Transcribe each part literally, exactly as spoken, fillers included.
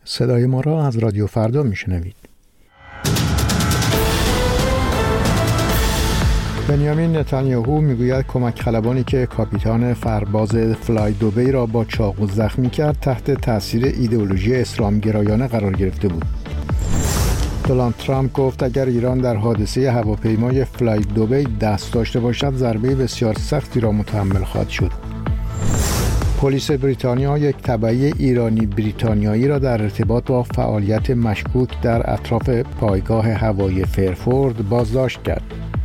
صدای ما را از رادیو فردا میشنوید. بنیامین نتانیاهو میگوید کمک خلبانی که کاپیتان فرباز فلای دوبی را با چاقو زخمی کرد تحت تاثیر ایدئولوژی اسلامگرایانه قرار گرفته بود. دونالد ترامپ گفت اگر ایران در حادثه هواپیمای فلای دوبی دست داشته باشد ضربه بسیار سختی را متحمل خواهد شد. پلیس بریتانیا یک تبعی ایرانی بریتانیایی را در ارتباط با فعالیت مشکوک در اطراف پایگاه هوایی فرفورد بازداشت کرد.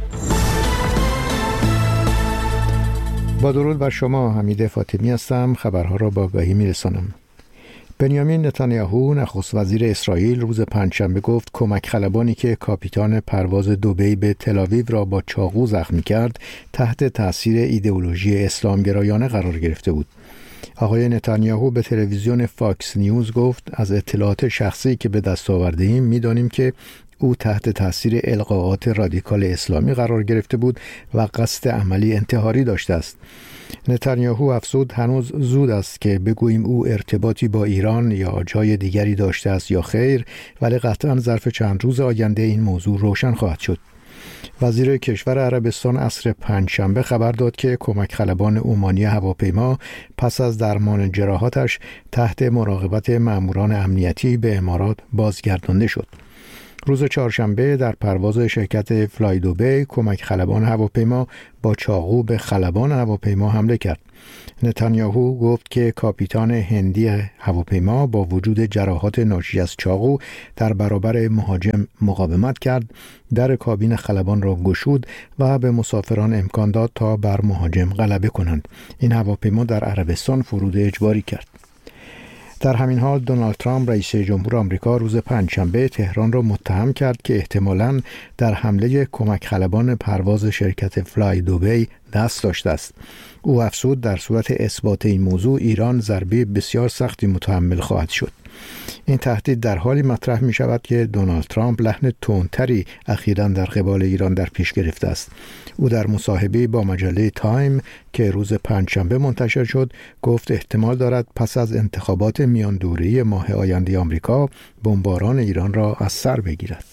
با درود بر شما، حمید فاطمی هستم. خبرها را با آگاهی میرسانم. بنیامین نتانیاهو نخست وزیر اسرائیل روز پنجشنبه گفت کمک خلبانی که کاپیتان پرواز دوبی به تل‌آویو را با چاقو زخمی کرد تحت تاثیر ایدئولوژی اسلامگرایانه قرار گرفته بود. آقای نتانیاهو به تلویزیون فاکس نیوز گفت از اطلاعات شخصی که به دست آورده‌ایم می‌دانیم که او تحت تاثیر القاءات رادیکال اسلامی قرار گرفته بود و قصد عملی انتحاری داشته است. نتانیاهو افزود هنوز زود است که بگوییم او ارتباطی با ایران یا جای دیگری داشته است یا خیر، ولی قطعاً ظرف چند روز آینده این موضوع روشن خواهد شد. وزیر کشور عربستان عصر پنجشنبه خبر داد که کمک خلبان عمانی هواپیما پس از درمان جراحاتش تحت مراقبت ماموران امنیتی به امارات بازگردانده شد. روز چهارشنبه در پرواز شرکت فلای دوبی کمک خلبان هواپیما با چاقو به خلبان هواپیما حمله کرد. نتانیاهو گفت که کاپیتان هندی هواپیما با وجود جراحات ناشی از چاقو در برابر مهاجم مقاومت کرد، در کابین خلبان را گشود و به مسافران امکان داد تا بر مهاجم غلبه کنند. این هواپیما در عربستان فرود اجباری کرد. در همین حال دونالد ترامپ رئیس جمهور آمریکا روز پنجشنبه تهران را متهم کرد که احتمالاً در حمله کمک خلبان پرواز شرکت فلای دوبی دست داشته است. او افزود در صورت اثبات این موضوع ایران ضربه بسیار سختی متحمل خواهد شد. این تهدید در حالی مطرح می شود که دونالد ترامپ لحن تندتری اخیراً در قبال ایران در پیش گرفته است. او در مصاحبه با مجله تایم که روز پنجشنبه منتشر شد گفت احتمال دارد پس از انتخابات میان دوره‌ای ماه آینده آمریکا بمباران ایران را از سر بگیرد.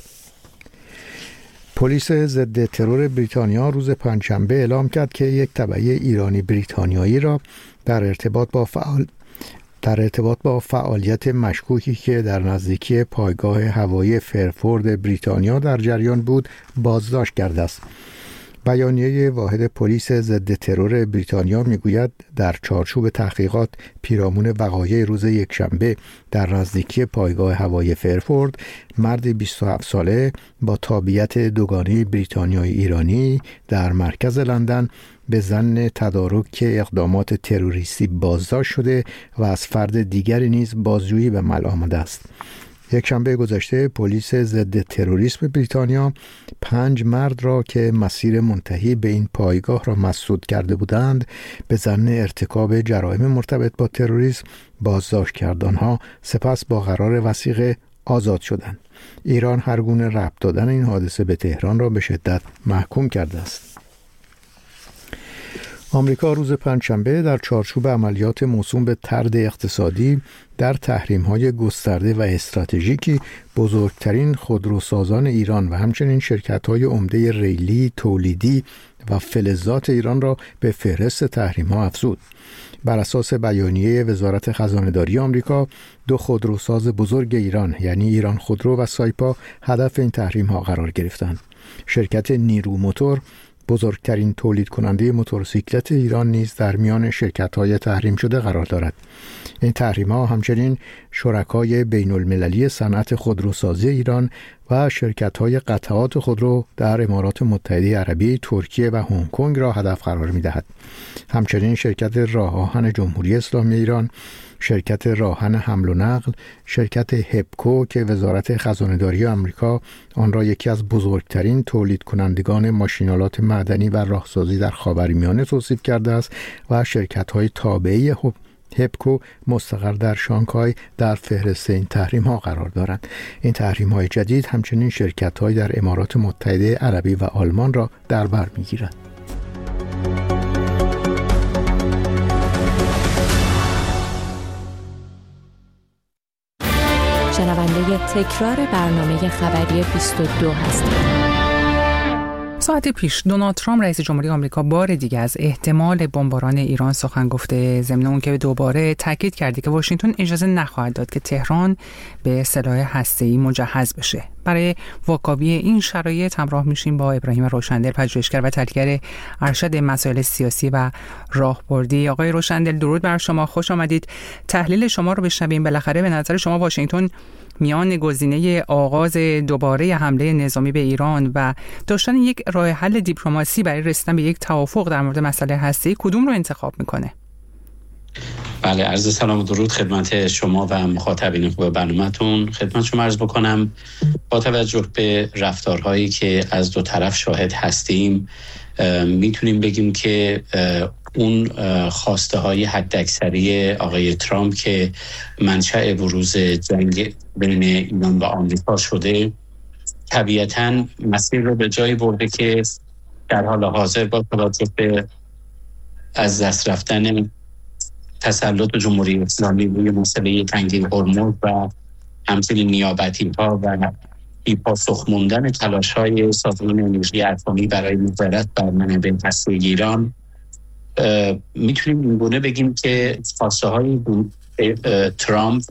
پلیس ضد ترور بریتانیا روز پنجشنبه اعلام کرد که یک تبعی ایرانی بریتانیایی را در ارتباط با فعال در ارتباط با فعالیت مشکوکی که در نزدیکی پایگاه هوایی فرفورد بریتانیا در جریان بود بازداشت کرده است. بیانیه واحد پلیس ضد ترور بریتانیا میگوید در چارچوب تحقیقات پیرامون وقایع روز یکشنبه در نزدیکی پایگاه هوایی فرفورد مردی بیست و هفت ساله با تابعیت دوگانه بریتانیایی ایرانی در مرکز لندن به ظن تدارک اقدامات تروریستی بازداشت شده و از فرد دیگری نیز بازجویی به مل آمده است. یک شنبه گذشته پلیس ضد تروریسم بریتانیا پنج مرد را که مسیر منتهی به این پایگاه را مسدود کرده بودند به ظن ارتکاب جرایم مرتبط با تروریسم بازداشت کرد. آنها سپس با قرار وثیقه آزاد شدند. ایران هر گونه ربط دادن این حادثه به تهران را به شدت محکوم کرده است. آمریکا روز پنجشنبه در چارچوب عملیات موسوم به طرد اقتصادی در تحریم‌های گسترده و استراتژیکی بزرگترین خودروسازان ایران و همچنین شرکت‌های عمده ریلی، تولیدی و فلزات ایران را به فهرست تحریم‌ها افزود. بر اساس بیانیه وزارت خزانه‌داری آمریکا، دو خودروساز بزرگ ایران یعنی ایران خودرو و سایپا هدف این تحریم‌ها قرار گرفتند. شرکت نیرو موتور بزرگترین تولید کننده موتورسیکلت ایران نیز در میان شرکت‌های تحریم شده قرار دارد. این تحریم‌ها همچنین شرکای بین‌المللی صنعت خودروسازی ایران و شرکت‌های قطعات خودرو در امارات متحده عربی، ترکیه و هنگ کنگ را هدف قرار می‌دهد. همچنین شرکت راه آهن جمهوری اسلامی ایران، شرکت راهن حمل و نقل، شرکت هپکو که وزارت خزانه‌داری آمریکا آن را یکی از بزرگترین تولید کنندگان ماشین‌آلات معدنی و راهسازی در خاورمیانه توصیف کرده است و شرکت‌های تابعه هپکو مستقر در شانگهای در فهرست این تحریم‌ها قرار دارند. این تحریم‌های جدید همچنین شرکت‌های در امارات متحده عربی و آلمان را در بر می‌گیرد. شنونده تکرار برنامه خبری بیست و دو هستید. ساعتی پیش دونالد ترامپ رئیس جمهوری آمریکا بار دیگه از احتمال بمباران ایران سخن گفته، ضمن اون که دوباره تاکید کرده که واشنگتن اجازه نخواهد داد که تهران به سلاح هسته‌ای مجهز بشه. برای واکاوی این شرایط همراه میشیم با ابراهیم روشندل، پژوهشگر و تحلیلگر ارشد مسائل سیاسی و راهبردی. آقای روشندل درود بر شما، خوش آمدید. تحلیل شما رو بشنویم. بالاخره به نظر شما واشنگتن میان گزینه آغاز دوباره حمله نظامی به ایران و داشتن یک راه حل دیپلماسی برای رسیدن به یک توافق در مورد مسئله هسته‌ای کدوم رو انتخاب میکنه؟ بله، عرض سلام و درود خدمت شما و مخاطبین خوب برنامه‌تون. خدمت شما عرض بکنم با توجه به رفتارهایی که از دو طرف شاهد هستیم میتونیم بگیم که اون خواسته های حداکثری آقای ترامپ که منشأ بروز جنگ بین ایران و آمریکا شده طبیعتاً مسیر رو به جایی برده که در حال حاضر با توجه به از دست رفتن تسلط جمهوری اسلامی روی مسئله تنگه هرمز و همچنین نیابتی ها و بی‌پاسخ موندن تلاش‌های سازمان انرژی اتمی برای نظارت بر منابع هسته‌ای ایران، میتونیم اینگونه بگیم که خواسته های ترامپ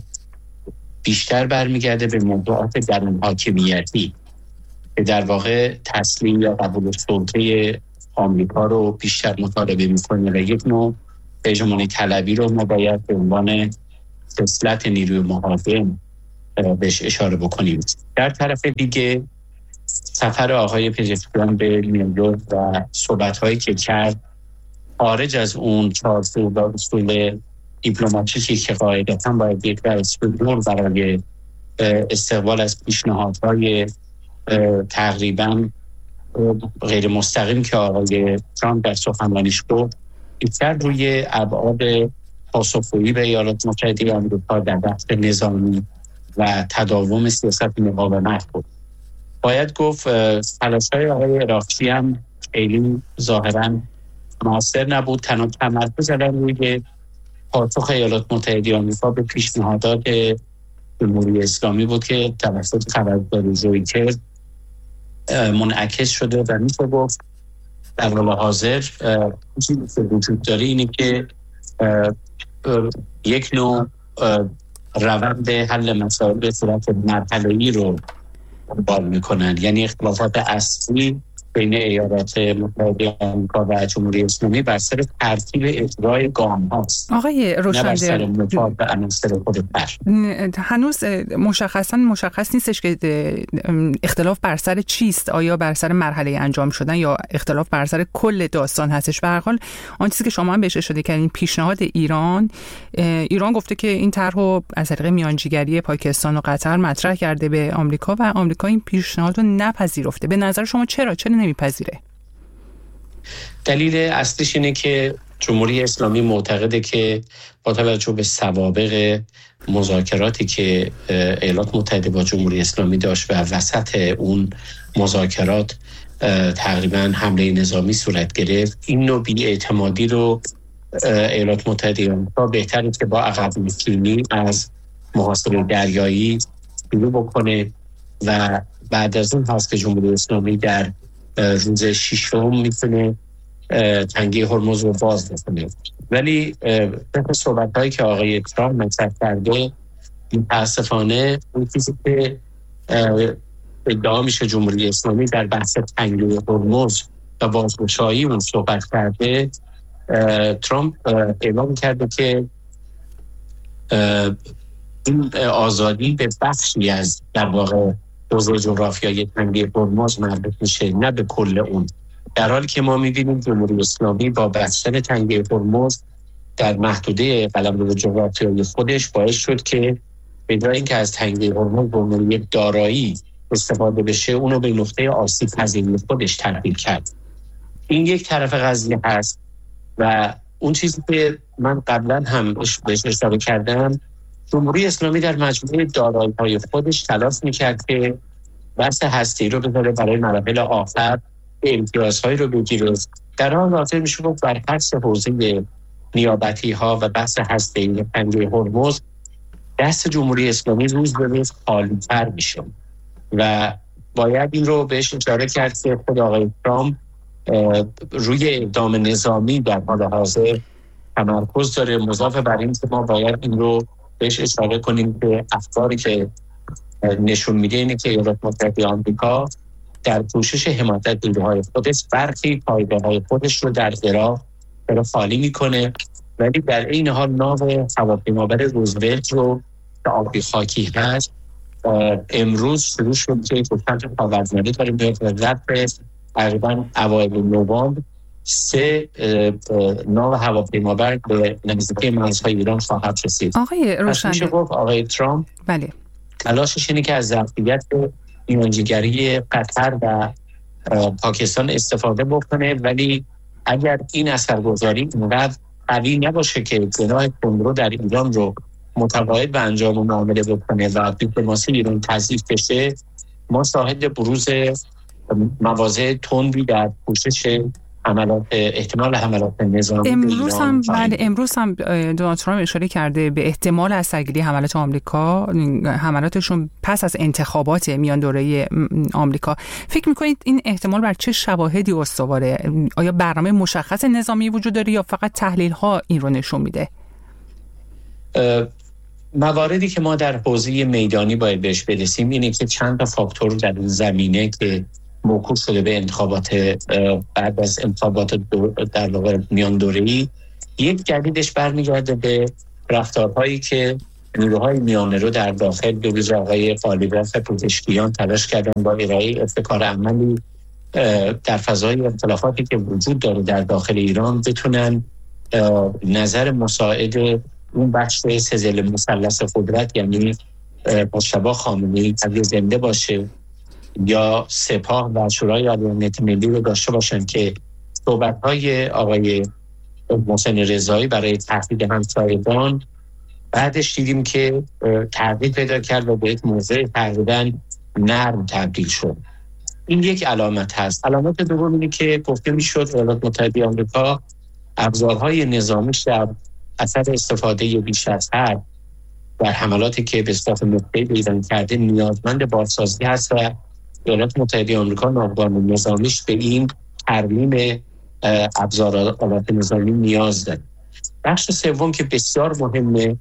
بیشتر برمیگرده به موضوعات درون حاکمیتی که در واقع تسلیم یا قبول سلطه آمریکا رو بیشتر مطالبه میکنه و یک نوع هژمونی طلبی رو ما باید به عنوان خصلت نیروی مهاجم بهش اشاره بکنیم. در طرف دیگه سفر آقای پزشکیان به نیویورک و صحبت‌هایی که کرد خارج از اون چارچوب و اصول دیپلماتیکی که قاعدتاً باید یک دستور برای استقبال از پیشنهادهای تقریباً غیر مستقیم که آقای ترامپ در سخنرانیش گفت، بیشتر روی ابعاد پاسخگویی به ایالات متحده آمریکا در بخش نظامی و تداوم سیاست مقاومت بود. باید گفت تلاش‌های آقای عراقچی هم خیلی ظاهراً موثر نبود. تنها تمرکز کردن روی پاسخ ایالات متحده آمریکا به پیشنهادات جمهوری اسلامی بود که توسط خبرگزاری رویترز منعکس شده و میشه گفت در حال حاضر چیزی که وجود داره اینه که یک نوع روند حل مسائل به صورت مرحله‌ای رو دنبال میکنن، یعنی اختلافات اصلی بین ایالات متحده آمریکا و جمهوری اسلامی بر سر ترتیب اجرای گام هاست. آقای روشندل، هنوز مشخصا مشخص نیستش که اختلاف بر سر چیست، آیا بر سر مرحله انجام شدن یا اختلاف بر سر کل داستان هستش. به هر حال آن چیزی که شما هم بهش اشاره کردین، پیشنهاد ایران ایران گفته که این طرحو از طریق میانجیگری پاکستان و قطر مطرح کرده به آمریکا و آمریکا این پیشنهاد رو نپذیرفته. به نظر شما چرا چرا نمیپذیره؟ دلیل اصلیش اینه که جمهوری اسلامی معتقده که با توجه به سوابق مذاکراتی که ایالات متحده با جمهوری اسلامی داشت و وسط اون مذاکرات تقریبا حمله نظامی صورت گرفت، این نوع بی‌اعتمادی رو ایالات متحده آمریکا بهتره که با عقب نشینی از محاصره دریایی شروع بکنه و بعد از اون هست که جمهوری اسلامی در روز ششم میتونه تنگه هرمز رو باز بکنه. ولی طبق صحبت‌هایی که آقای ترامپ مطرح کرده، متاسفانه اون چیزی که ادعا میشه جمهوری اسلامی در بحث تنگه هرمز و بازگشایی اون صحبت کرده، ترامپ اعلام کرده که این آزادی به بخشی از در واقع حوزه جغرافیایی تنگه هرمز مربوط میشه، نه به کل اون. در حالی که ما می‌بینیم جمهوری اسلامی با بستن تنگه هرمز در محدوده قلمرو جغرافیایی خودش باعث شد که به جای اینکه از تنگه هرمز به عنوان یک دارایی استفاده بشه، اونو به نقطه آسیب پذیری خودش تبدیل کرد. این یک طرف قضیه هست و اون چیزی که من قبلا هم بهش اشاره کردم، جمهوری اسلامی در مجموعه دارایی‌های خودش تلاش می‌کرد که بحث هسته‌ای رو بذاره برای مراحل آخر، امتیازهایی رو بگیره. در حال حاضر میشه گفت بر حسب حوزه نیابتی ها و بحث هسته‌ای تنگه هرمز دست جمهوری اسلامی روز به روز خالی‌تر میشه و باید این رو بهش اشاره کرد که خود آقای ترامپ روی اقدام نظامی در حال حاضر تمرکز داره، مضاف بر این که ما باید این رو بهش اشاره کنیم که افکاری که نشون میده اینه که ایالات متحده آمریکا در کوشش حمایت نیروهای خودش برخی پایگاه‌های خودش رو در عراق رو خالی میکنه، ولی در این حال ناو هواپیمابر روزولت رو که آبی خاکی هست امروز شروع شد که گفتن که پاورزنده داریم به ظرف تقریبا اوایل نوامبر سه ناو هواپیمابر به نزدیکی مرزهای ایران خواهد رسید. آقای روشنده، آقای ترامپ بله تلاشش اینه که از ظرفیت میانجیگری قطر و پاکستان استفاده بکنه، ولی اگر این اثرگذاری اونقدر قوی نباشه که جناح کندرو در ایران رو متقاعد به انجام معامله بکنه و دیپلماسی ایران تضعیف بشه، ما شاهد بروز مواضع تندی در پوشش حملات احتمال حملات نظامی امروز هم بله امروز هم دونالد ترامپ اشاره کرده به احتمال از سرگیری حملات آمریکا، حملاتشون پس از انتخابات میان دوره‌ای آمریکا. فکر می‌کنید این احتمال بر چه شواهدی استواره؟ آیا برنامه مشخص نظامی وجود داره یا فقط تحلیل‌ها این رو نشون میده؟ مواردی که ما در حوزه میدانی باید بهش برسیم اینه که چند تا فاکتور در زمینه که موکول شده به انتخابات بعد از انتخابات در واقع میان دوره‌ای، یک جدیدش برمیگرده به رفتارهایی که نیروهای میانه رو در داخل به ویژه آقای قالیباف پزشکیان تلاش کردن با ارائه ابتکار عملی در فضای اختلافاتی که وجود داره در داخل ایران بتونن نظر مساعد اون بخش سلسله مثلث قدرت یعنی مجتبی خامنه‌ای اگه زنده باشه یا سپاه و شورای عالی امنیت ملی رو داشته باشن که صحبت‌های آقای محسن رضایی برای تهدید همسایگان بعدش دیدیم که تغییر پیدا کرد و به یک موضع تقریباً نرم تبدیل شد. این یک علامت هست. علامت دوم اینه که گفته میشد ایالات متحده آمریکا ابزارهای نظامیش در اثر استفاده بیش از حد در حملاتی که به صورت نقطه‌ای به ایران کرده نیازمند بازسازی هست و ایالات متحده آمریکا ناوگان نظامیش به این ترمیم ابزارات نظامی نیاز داره. بخش سوم که بسیار مهمه،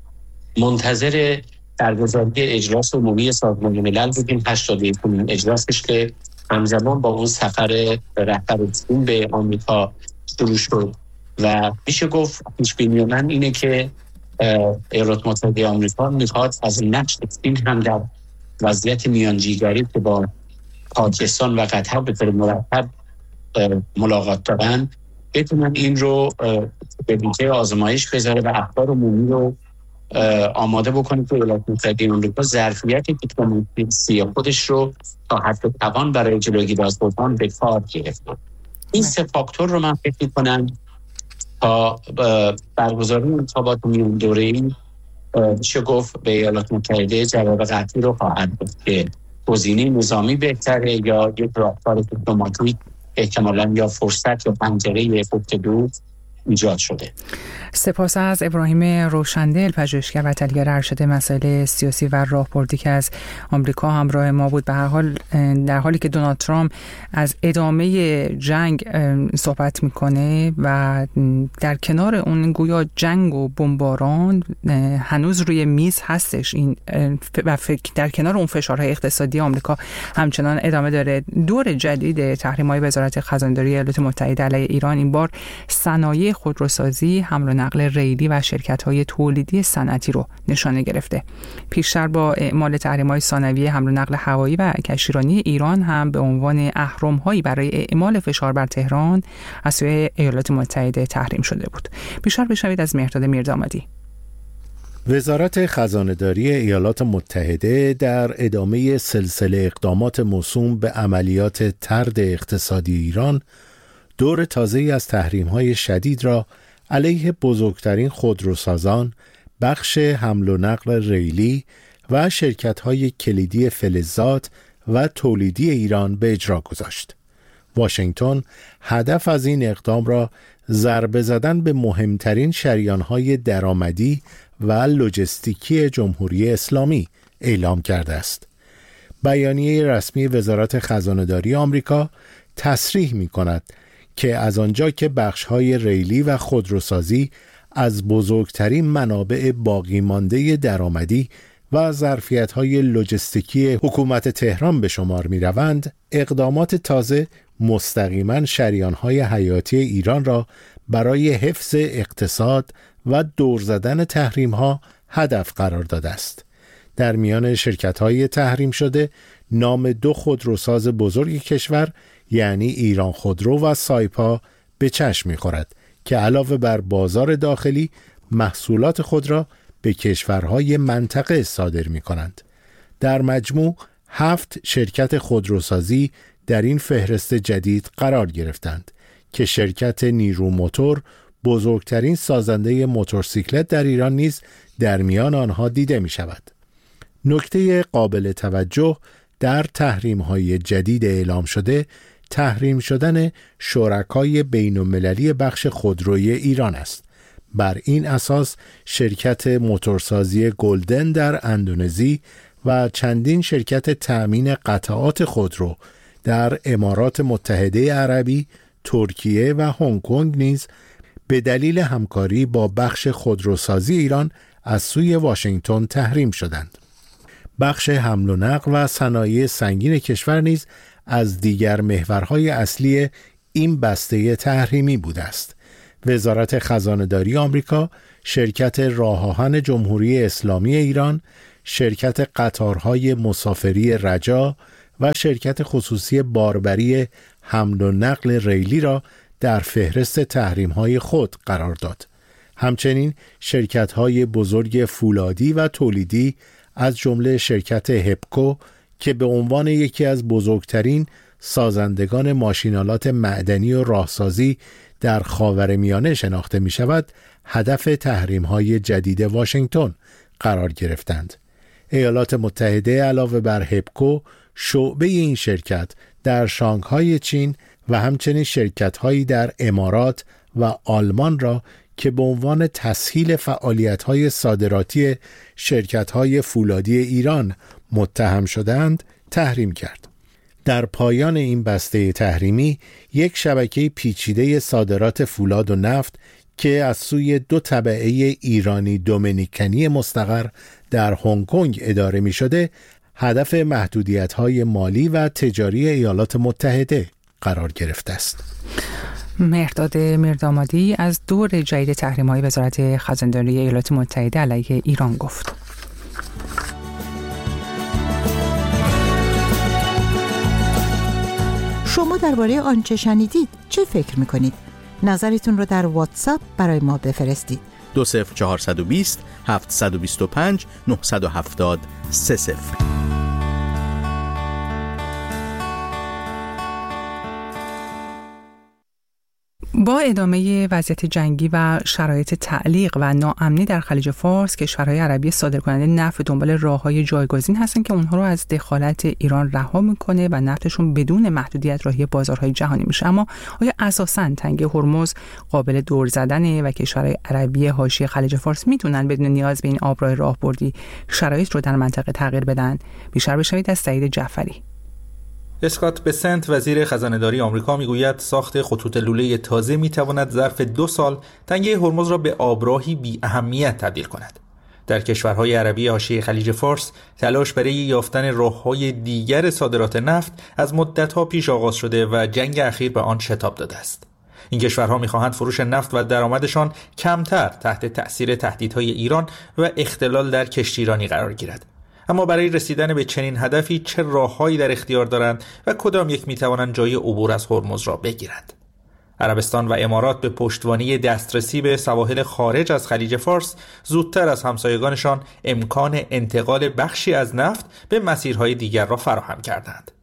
منتظر برگزاری اجلاس عمومی سازمان ملل بودیم، هشتاد و یکمین اجلاسش که همزمان با اون سفر رهبر چین به آمریکا شروع شد و میشه گفت پیش‌بینی من اینه که ایالات متحده آمریکا میخواد از نقش چین هم در وضعیت میانجیگری که با پاکستان و قطر به طور مرتب ملاقات دارن بتونن این رو به بوته آزمایش بذاره و اخبار عمومی رو آماده بکنه که ایالات متحده آمریکا ظرفیت دیپلماسی خودش رو تا حد توان برای جلوگیری از بحران به کار گرفته. این سه فاکتور رو من فکر می‌کنم تا برگزاری انتخابات میان دوره‌ای میشه گفت به ایالات متحده جواب قطعی رو خواهد داد که گزینه نظامی بهتره یا یک راهکار دیپلماتیک احتمالاً یا فرصت یا پنجره گفتگو ایجاد شده. سپاس از ابراهیم روشندل، پژوهشگر و تحلیلگر ارشد مسائل سیاسی و راهبردی که از آمریکا همراه ما بود. به هر حال در حالی که دونالد ترامپ از ادامه جنگ صحبت میکنه و در کنار اون گویا جنگ و بمباران هنوز روی میز هستش این و در کنار اون فشارهای اقتصادی آمریکا همچنان ادامه داره. دور جدید تحریم‌های وزارت خزانه‌داری ایالات متحده علیه ایران این بار صنایع خودروسازی، حمل و نقل ریلی و شرکت‌های تولیدی صنعتی رو نشانه گرفته. پیشتر با اعمال تحریم‌های ثانویه حمل و نقل هوایی و کشتیرانی ایران هم به عنوان اهرم‌هایی برای اعمال فشار بر تهران از سوی ایالات متحده تحریم شده بود. بیشتر بشنوید از مهرداد میردامادی. وزارت خزانه‌داری ایالات متحده در ادامه سلسله اقدامات موسوم به عملیات طرد اقتصادی ایران دور تازه‌ای از تحریم‌های شدید را علیه بزرگترین خودروسازان، بخش حمل و نقل ریلی و شرکت‌های کلیدی فلزات و تولیدی ایران به اجرا گذاشت. واشنگتن هدف از این اقدام را ضربه زدن به مهمترین شریان‌های درآمدی و لوجستیکی جمهوری اسلامی اعلام کرده است. بیانیه رسمی وزارت خزانه‌داری آمریکا تصریح می‌کند که از آنجا که بخش‌های ریلی و خودروسازی از بزرگترین منابع باقی مانده درآمدی و ظرفیت‌های لوجستیکی حکومت تهران به شمار می‌روند، اقدامات تازه مستقیما شریان‌های حیاتی ایران را برای حفظ اقتصاد و دور زدن تحریم‌ها هدف قرار داده است. در میان شرکت‌های تحریم شده نام دو خودروساز بزرگ کشور یعنی ایران خودرو و سایپا به چشم می‌خورد که علاوه بر بازار داخلی محصولات خود را به کشورهای منطقه صادر می‌کنند. در مجموع هفت شرکت خودروسازی در این فهرست جدید قرار گرفتند که شرکت نیرو موتور بزرگترین سازنده موتورسیکلت در ایران نیز در میان آنها دیده می شود. نکته قابل توجه در تحریم‌های جدید اعلام شده تحریم شدن شرکای بین‌المللی بخش خودروی ایران است. بر این اساس شرکت موتورسازی گلدن در اندونزی و چندین شرکت تأمین قطعات خودرو در امارات متحده عربی، ترکیه و هنگ کنگ نیز به دلیل همکاری با بخش خودروسازی ایران از سوی واشنگتن تحریم شدند. بخش حمل و نقل و صنایع سنگین کشور نیز از دیگر محورهای اصلی این بسته تحریمی بوده است. وزارت خزانه‌داری آمریکا، شرکت راه آهن جمهوری اسلامی ایران، شرکت قطارهای مسافری رجا و شرکت خصوصی باربری حمل و نقل ریلی را در فهرست تحریم‌های خود قرار داد. همچنین شرکت‌های بزرگ فولادی و تولیدی از جمله شرکت هپکو که به عنوان یکی از بزرگترین سازندگان ماشینالات معدنی و راهسازی در خاورمیانه شناخته می شود، هدف تحریم‌های جدید واشنگتن قرار گرفتند. ایالات متحده علاوه بر هپکو، شعبه این شرکت در شانگهای چین و همچنین شرکت‌هایی در امارات و آلمان را که به عنوان تسهیل فعالیت‌های صادراتی شرکت‌های فولادی ایران متهم شدند، تحریم کرد. در پایان این بسته تحریمی یک شبکه پیچیده صادرات فولاد و نفت که از سوی دو تبعه ایرانی دومینیکنی مستقر در هنگ کنگ اداره می شده، هدف محدودیت‌های مالی و تجاری ایالات متحده قرار گرفته است. مهرداد میردامادی از دور جدید تحریم‌های وزارت خزانه‌داری ایالات متحده علیه ایران گفت. شما درباره آنچه شنیدید چه فکر می‌کنید؟ نظرتون رو در واتساپ برای ما بفرستید. دو صفر چهارصد و بیست هفتصد و بیست و پنج نهصد و هفتاد سه صفر. با ادامه وضعیت جنگی و شرایط تعلیق و ناامنی در خلیج فارس، کشورهای عربی صادرکننده نفت دنبال راه‌های جایگزین هستن که اونها رو از دخالت ایران رها میکنه و نفتشون بدون محدودیت راهی بازارهای جهانی میشه. اما آیا اساساً تنگه هرمز قابل دور زدنه و کشورهای عربی حاشیه خلیج فارس میتونن بدون نیاز به این آبراه راهبردی شرایط رو در منطقه تغییر بدن؟ بیشتر بشنوید از سعید جعفری. اسکات بسنت وزیر خزانه‌داری آمریکا میگوید ساخت خطوط لوله تازه میتواند ظرف دو سال تنگه هرمز را به آبراهی بی اهمیت تبدیل کند. در کشورهای عربی حاشیه خلیج فارس تلاش برای یافتن راه‌های دیگر صادرات نفت از مدت‌ها پیش آغاز شده و جنگ اخیر به آن شتاب داده است. این کشورها می‌خواهند فروش نفت و درآمدشان کمتر تحت تأثیر تهدیدهای ایران و اختلال در کشتیرانی قرار گیرد. اما برای رسیدن به چنین هدفی چه راههایی در اختیار دارند و کدام یک میتوانند جای عبور از هرمز را بگیرند؟ عربستان و امارات به پشتوانه دسترسی به سواحل خارج از خلیج فارس زودتر از همسایگانشان امکان انتقال بخشی از نفت به مسیرهای دیگر را فراهم کردند.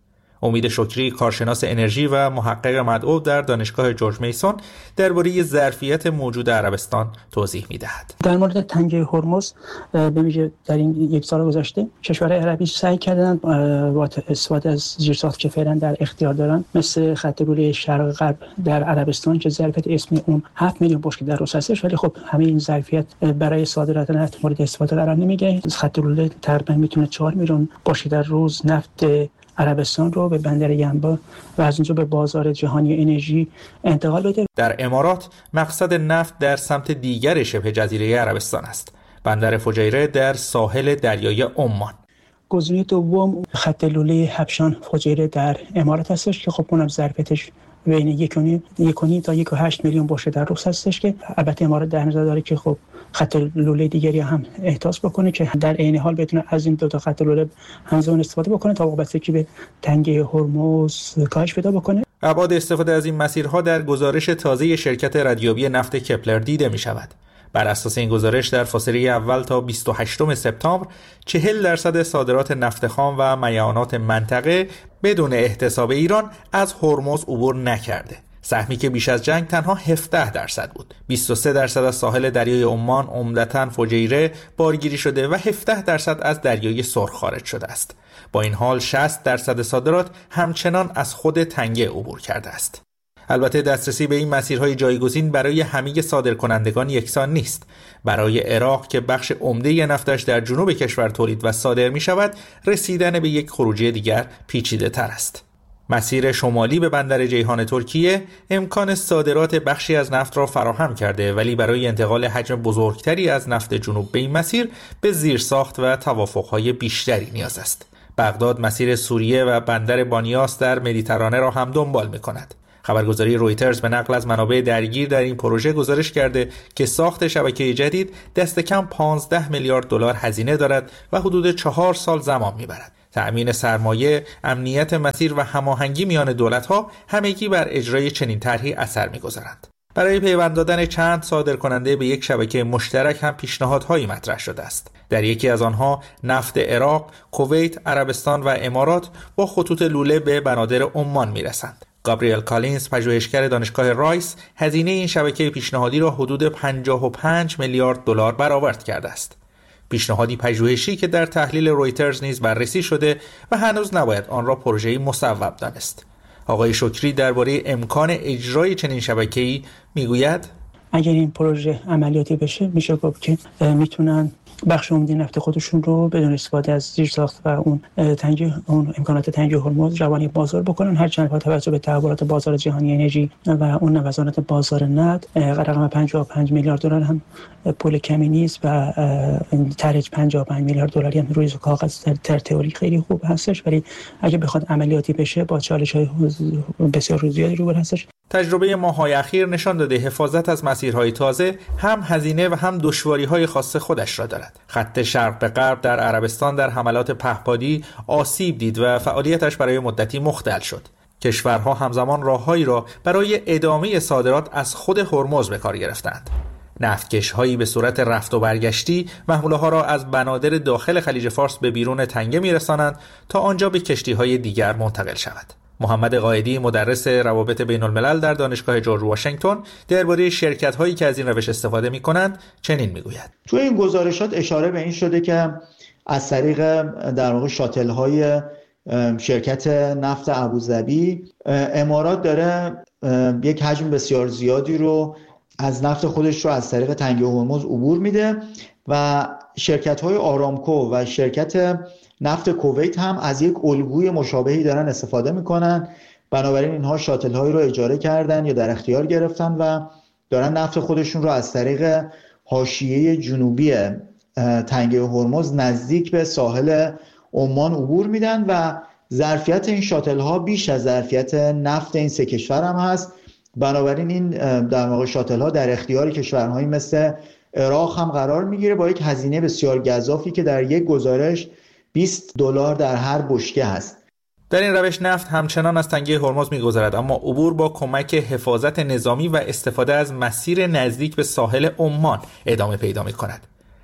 امید شکری، کارشناس انرژی و محقق مدعو در دانشگاه جورج میسون، درباره ظرفیت موجود عربستان توضیح می‌دهد. در مورد تنگه هرمز به ویژه در این یک سال گذشته کشورهای عربی سعی کردن با استفاده از زیرساخت که فعلا در اختیار دارن، مثل خط لوله شرق غرب در عربستان که ظرفیت اسمی اون هفت میلیون بشکه در روز هستش، ولی خب همه این ظرفیت برای صادرات نفت مورد استفاده قرار نمیگیره. خط لوله تقریبا میتونه چهار میلیون بشکه در روز نفت عربستان رو به بندر ینبع و از اونجا به بازار جهانی انرژی انتقال بده. در امارات مقصد نفت در سمت دیگر شبه جزیره عربستان است، بندر فجیره در ساحل دریای عمان. گزینه دوم خط لوله هبشان فجیره در امارات هستش که خب اونم ظرفیتش بین یک و نیم تا یک و هشت میلیون بشکه در روز هستش که البته امارات در نظر داره که خب خط لوله دیگری هم احداث بکنه که در عین حال بتونه از این دو تا خط لوله همزمان استفاده بکنه تا وابستگی به تنگه هرمز کاهش پیدا بکنه. ابعاد استفاده از این مسیرها در گزارش تازه شرکت ردیابی نفت کپلر دیده می شود. بر اساس این گزارش در فاصله اول تا بیست و هشتم سپتامبر چهل درصد صادرات نفت خام و میعانات منطقه بدون احتساب ایران از هرمز عبور نکرده. سهمی که بیش از جنگ تنها هفده درصد بود. بیست و سه درصد از ساحل دریای عمان عمدتاً فجیره بارگیری شده و هفده درصد از دریای سرخ خارج شده است. با این حال شصت درصد صادرات همچنان از خود تنگه عبور کرده است. البته دسترسی به این مسیرهای جایگزین برای همه صادرکنندگان یکسان نیست. برای عراق که بخش عمده نفتش در جنوب کشور تولید و صادر می شود، رسیدن به یک خروجی دیگر پیچیده تر است. مسیر شمالی به بندر جیهان ترکیه امکان صادرات بخشی از نفت را فراهم کرده، ولی برای انتقال حجم بزرگتری از نفت جنوب به این مسیر به زیرساخت و توافقهای بیشتری نیاز است. بغداد مسیر سوریه و بندر بانیاس در مدیترانه را هم دنبال می کند. خبرگزاری رویترز به نقل از منابع درگیر در این پروژه گزارش کرده که ساخت شبکه جدید دست کم پانزده میلیارد دلار هزینه دارد و حدود چهار سال زمان میبرد. تأمین سرمایه، امنیت مسیر و هماهنگی میان دولت‌ها همگی بر اجرای چنین طرحی اثر می‌گذارند. برای پیوند دادن چند صادرکننده به یک شبکه مشترک هم پیشنهادهایی مطرح شده است. در یکی از آنها نفت عراق، کویت، عربستان و امارات با خطوط لوله به بنادر عمان میرسند. گابریل کالینز، پژوهشگر دانشگاه رایس، هزینه این شبکه پیشنهادی را حدود پنجاه و پنج میلیارد دلار برآورد کرده است. پیشنهادی پژوهشی که در تحلیل رویترز نیز بررسی شده و هنوز نباید آن را پروژه‌ای مصوب دانست. آقای شکری درباره امکان اجرای چنین شبکه‌ای میگوید: اگر این پروژه عملیاتی بشه میشه گفت که میتونن بخش عمده نفت خودشون رو بدون استفاده از زیرساخت و اون تنگه اون امکانات تنگه هرمز روانی بازار بکنن، هرچند با توجه به تحولات بازار جهانی انرژی و اون نوسانات بازار نفت رقم پنجاه و پنج میلیارد دلار هم پول کمی نیست و طرح پنجاه و پنج میلیارد دلاری هم روی کاغذ در تئوری خیلی خوب هستش، ولی اگه بخواد عملیاتی بشه با چالش‌های بسیار زیادی روبرو هستش. تجربه ماه‌های اخیر نشان داده حفاظت از مسیرهای تازه هم هزینه و هم دشواری‌های خاص خودش را دارد. خط شرق به غرب در عربستان در حملات پهپادی آسیب دید و فعالیتش برای مدتی مختل شد. کشورها همزمان راههایی را برای ادامه صادرات از خود هرمز به کار گرفتند. نفتکش‌هایی به صورت رفت و برگشتی محموله‌ها را از بنادر داخل خلیج فارس به بیرون تنگه می‌رسانند تا آنجا به کشتی‌های دیگر منتقل شود. محمد قائدی، مدرس روابط بین الملل در دانشگاه جورج واشنگتن، درباره شرکت‌هایی که از این روش استفاده می‌کنند چنین می‌گوید: تو این گزارشات اشاره به این شده که از طریق در واقع شاتل‌های شرکت نفت ابوظبی امارات داره یک حجم بسیار زیادی رو از نفت خودش رو از طریق تنگه هرمز عبور میده و شرکت‌های آرامکو و شرکت نفت کویت هم از یک الگوی مشابهی دارن استفاده میکنن. بنابراین اینها شاتل هایی رو اجاره کردن یا در اختیار گرفتن و دارن نفت خودشون رو از طریق حاشیه جنوبی تنگه هرمز نزدیک به ساحل عمان عبور میدن و ظرفیت این شاتل ها بیش از ظرفیت نفت این سه کشور هم هست. بنابراین این در واقع شاتل ها در اختیار کشورهایی مثل عراق هم قرار میگیره با یک هزینه بسیار گزافی که در یک گزارش بیست دلار در هر بشکه هست. در این روش نفت همچنان از تنگه هرمز می‌گذرد، اما عبور با کمک حفاظت نظامی و استفاده از مسیر نزدیک به ساحل عمان ادامه پیدا می‌کند.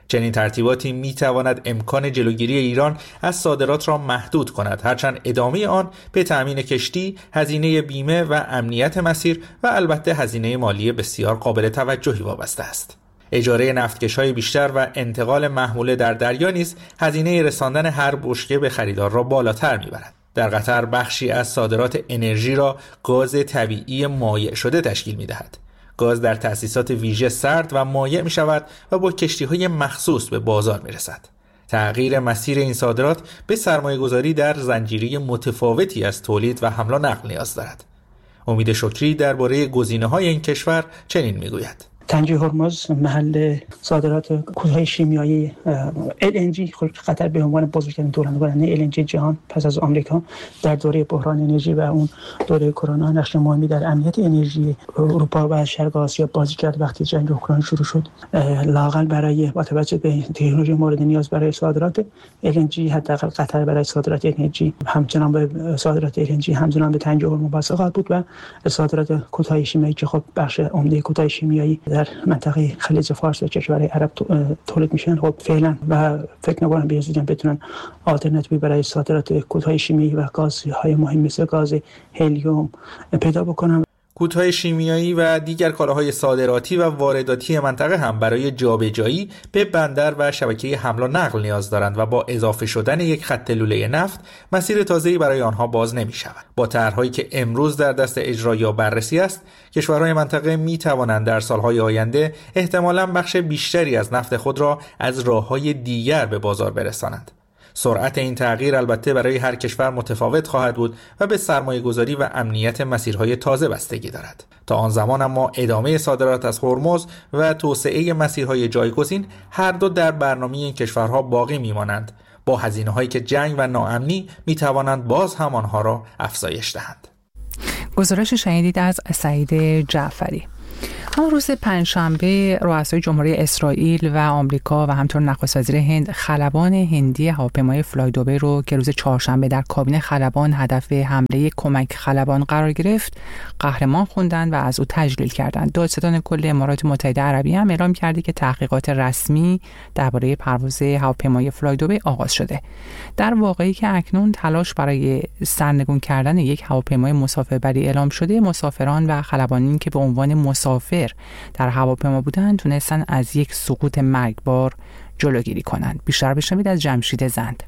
چنین ترتیباتی میتواند امکان جلوگیری ایران از صادرات را محدود کند، هرچند ادامه آن به تأمین کشتی، هزینه بیمه و امنیت مسیر و البته هزینه مالی بسیار قابل توجهی وابسته است. اجاره نفتکش‌های بیشتر و انتقال محموله در دریا نیز هزینه رساندن هر بشکه به خریدار را بالاتر می‌برد. در قطر بخشی از صادرات انرژی را گاز طبیعی مایع شده تشکیل می‌دهد. گاز در تأسیسات ویژه سرد و مایع می‌شود و با کشتی‌های مخصوص به بازار می‌رسد. تغییر مسیر این صادرات به سرمایه‌گذاری در زنجیره متفاوتی از تولید و حمل و نقل نیاز دارد. امید شکری درباره گزینه‌های این کشور چنین می‌گوید: تنگه هرمز محل صادرات کودهای شیمیایی ال ان جی، قطر به عنوان بزرگترین تولید کننده ال ان جی جهان پس از آمریکا در دوره بحران انرژی و اون دوره کرونا نقش مهمی در امنیت انرژی اروپا و شرق آسیا بازی کرد. وقتی جنگ اوکراین شروع شد، لااقل برای با توجه به تکنولوژی مورد نیاز برای صادرات ال ان جی، حداقل قطر برای صادرات ال ان جی همچنان به صادرات ال ان جی همچنان به تنگه هرمز وابسته بود و صادرات کودهای شیمیایی که خب بخش عمده کودهای شیمیایی در منطقه خلیج فارس و کشورهای عرب تولید میشن، خب فعلا و فکر نکنم به زودی بتونن آلترناتیوی برای صادرات کودهای شیمیایی و گازهای مهم مثل گاز هلیوم پیدا بکنن. کودهای شیمیایی و دیگر کالاهای صادراتی و وارداتی منطقه هم برای جابجایی به بندر و شبکه حمل و نقل نیاز دارند و با اضافه شدن یک خط لوله نفت مسیر تازه‌ای برای آنها باز نمی‌شود. با طرح‌هایی که امروز در دست اجرا یا بررسی است، کشورهای منطقه می‌توانند در سال‌های آینده احتمالاً بخش بیشتری از نفت خود را از راه‌های دیگر به بازار برسانند. سرعت این تغییر البته برای هر کشور متفاوت خواهد بود و به سرمایه گذاری و امنیت مسیرهای تازه بستگی دارد. تا آن زمان اما ادامه صادرات از هرمز و توسعه مسیرهای جایگزین هر دو در برنامه این کشورها باقی میمانند، با هزینه‌هایی که جنگ و ناامنی میتوانند باز هم آنها را افزایش دهند. گزارش شنیدید از سعید جعفری. اما روز پنجشنبه رؤسای جمهوری اسرائیل و آمریکا و همطور نخست وزیر هند خلبان هندی هواپیمای فلای دوبی رو که روز چهارشنبه در کابین خلبان هدف حمله کمک خلبان قرار گرفت قهرمان خوندند و از او تجلیل کردند. دادستان کل امارات متحده عربیه هم اعلام کرده که تحقیقات رسمی درباره پرواز هواپیمای فلای دوبی آغاز شده. در واقعی که اکنون تلاش برای سرنگون کردن یک هواپیمای مسافربری اعلام شده، مسافران و خلبانان که به عنوان مسافر در هواپیما بودند تونستن از یک سقوط مرگبار جلوگیری کنند. بیشتر بشنوید از جمشید زند.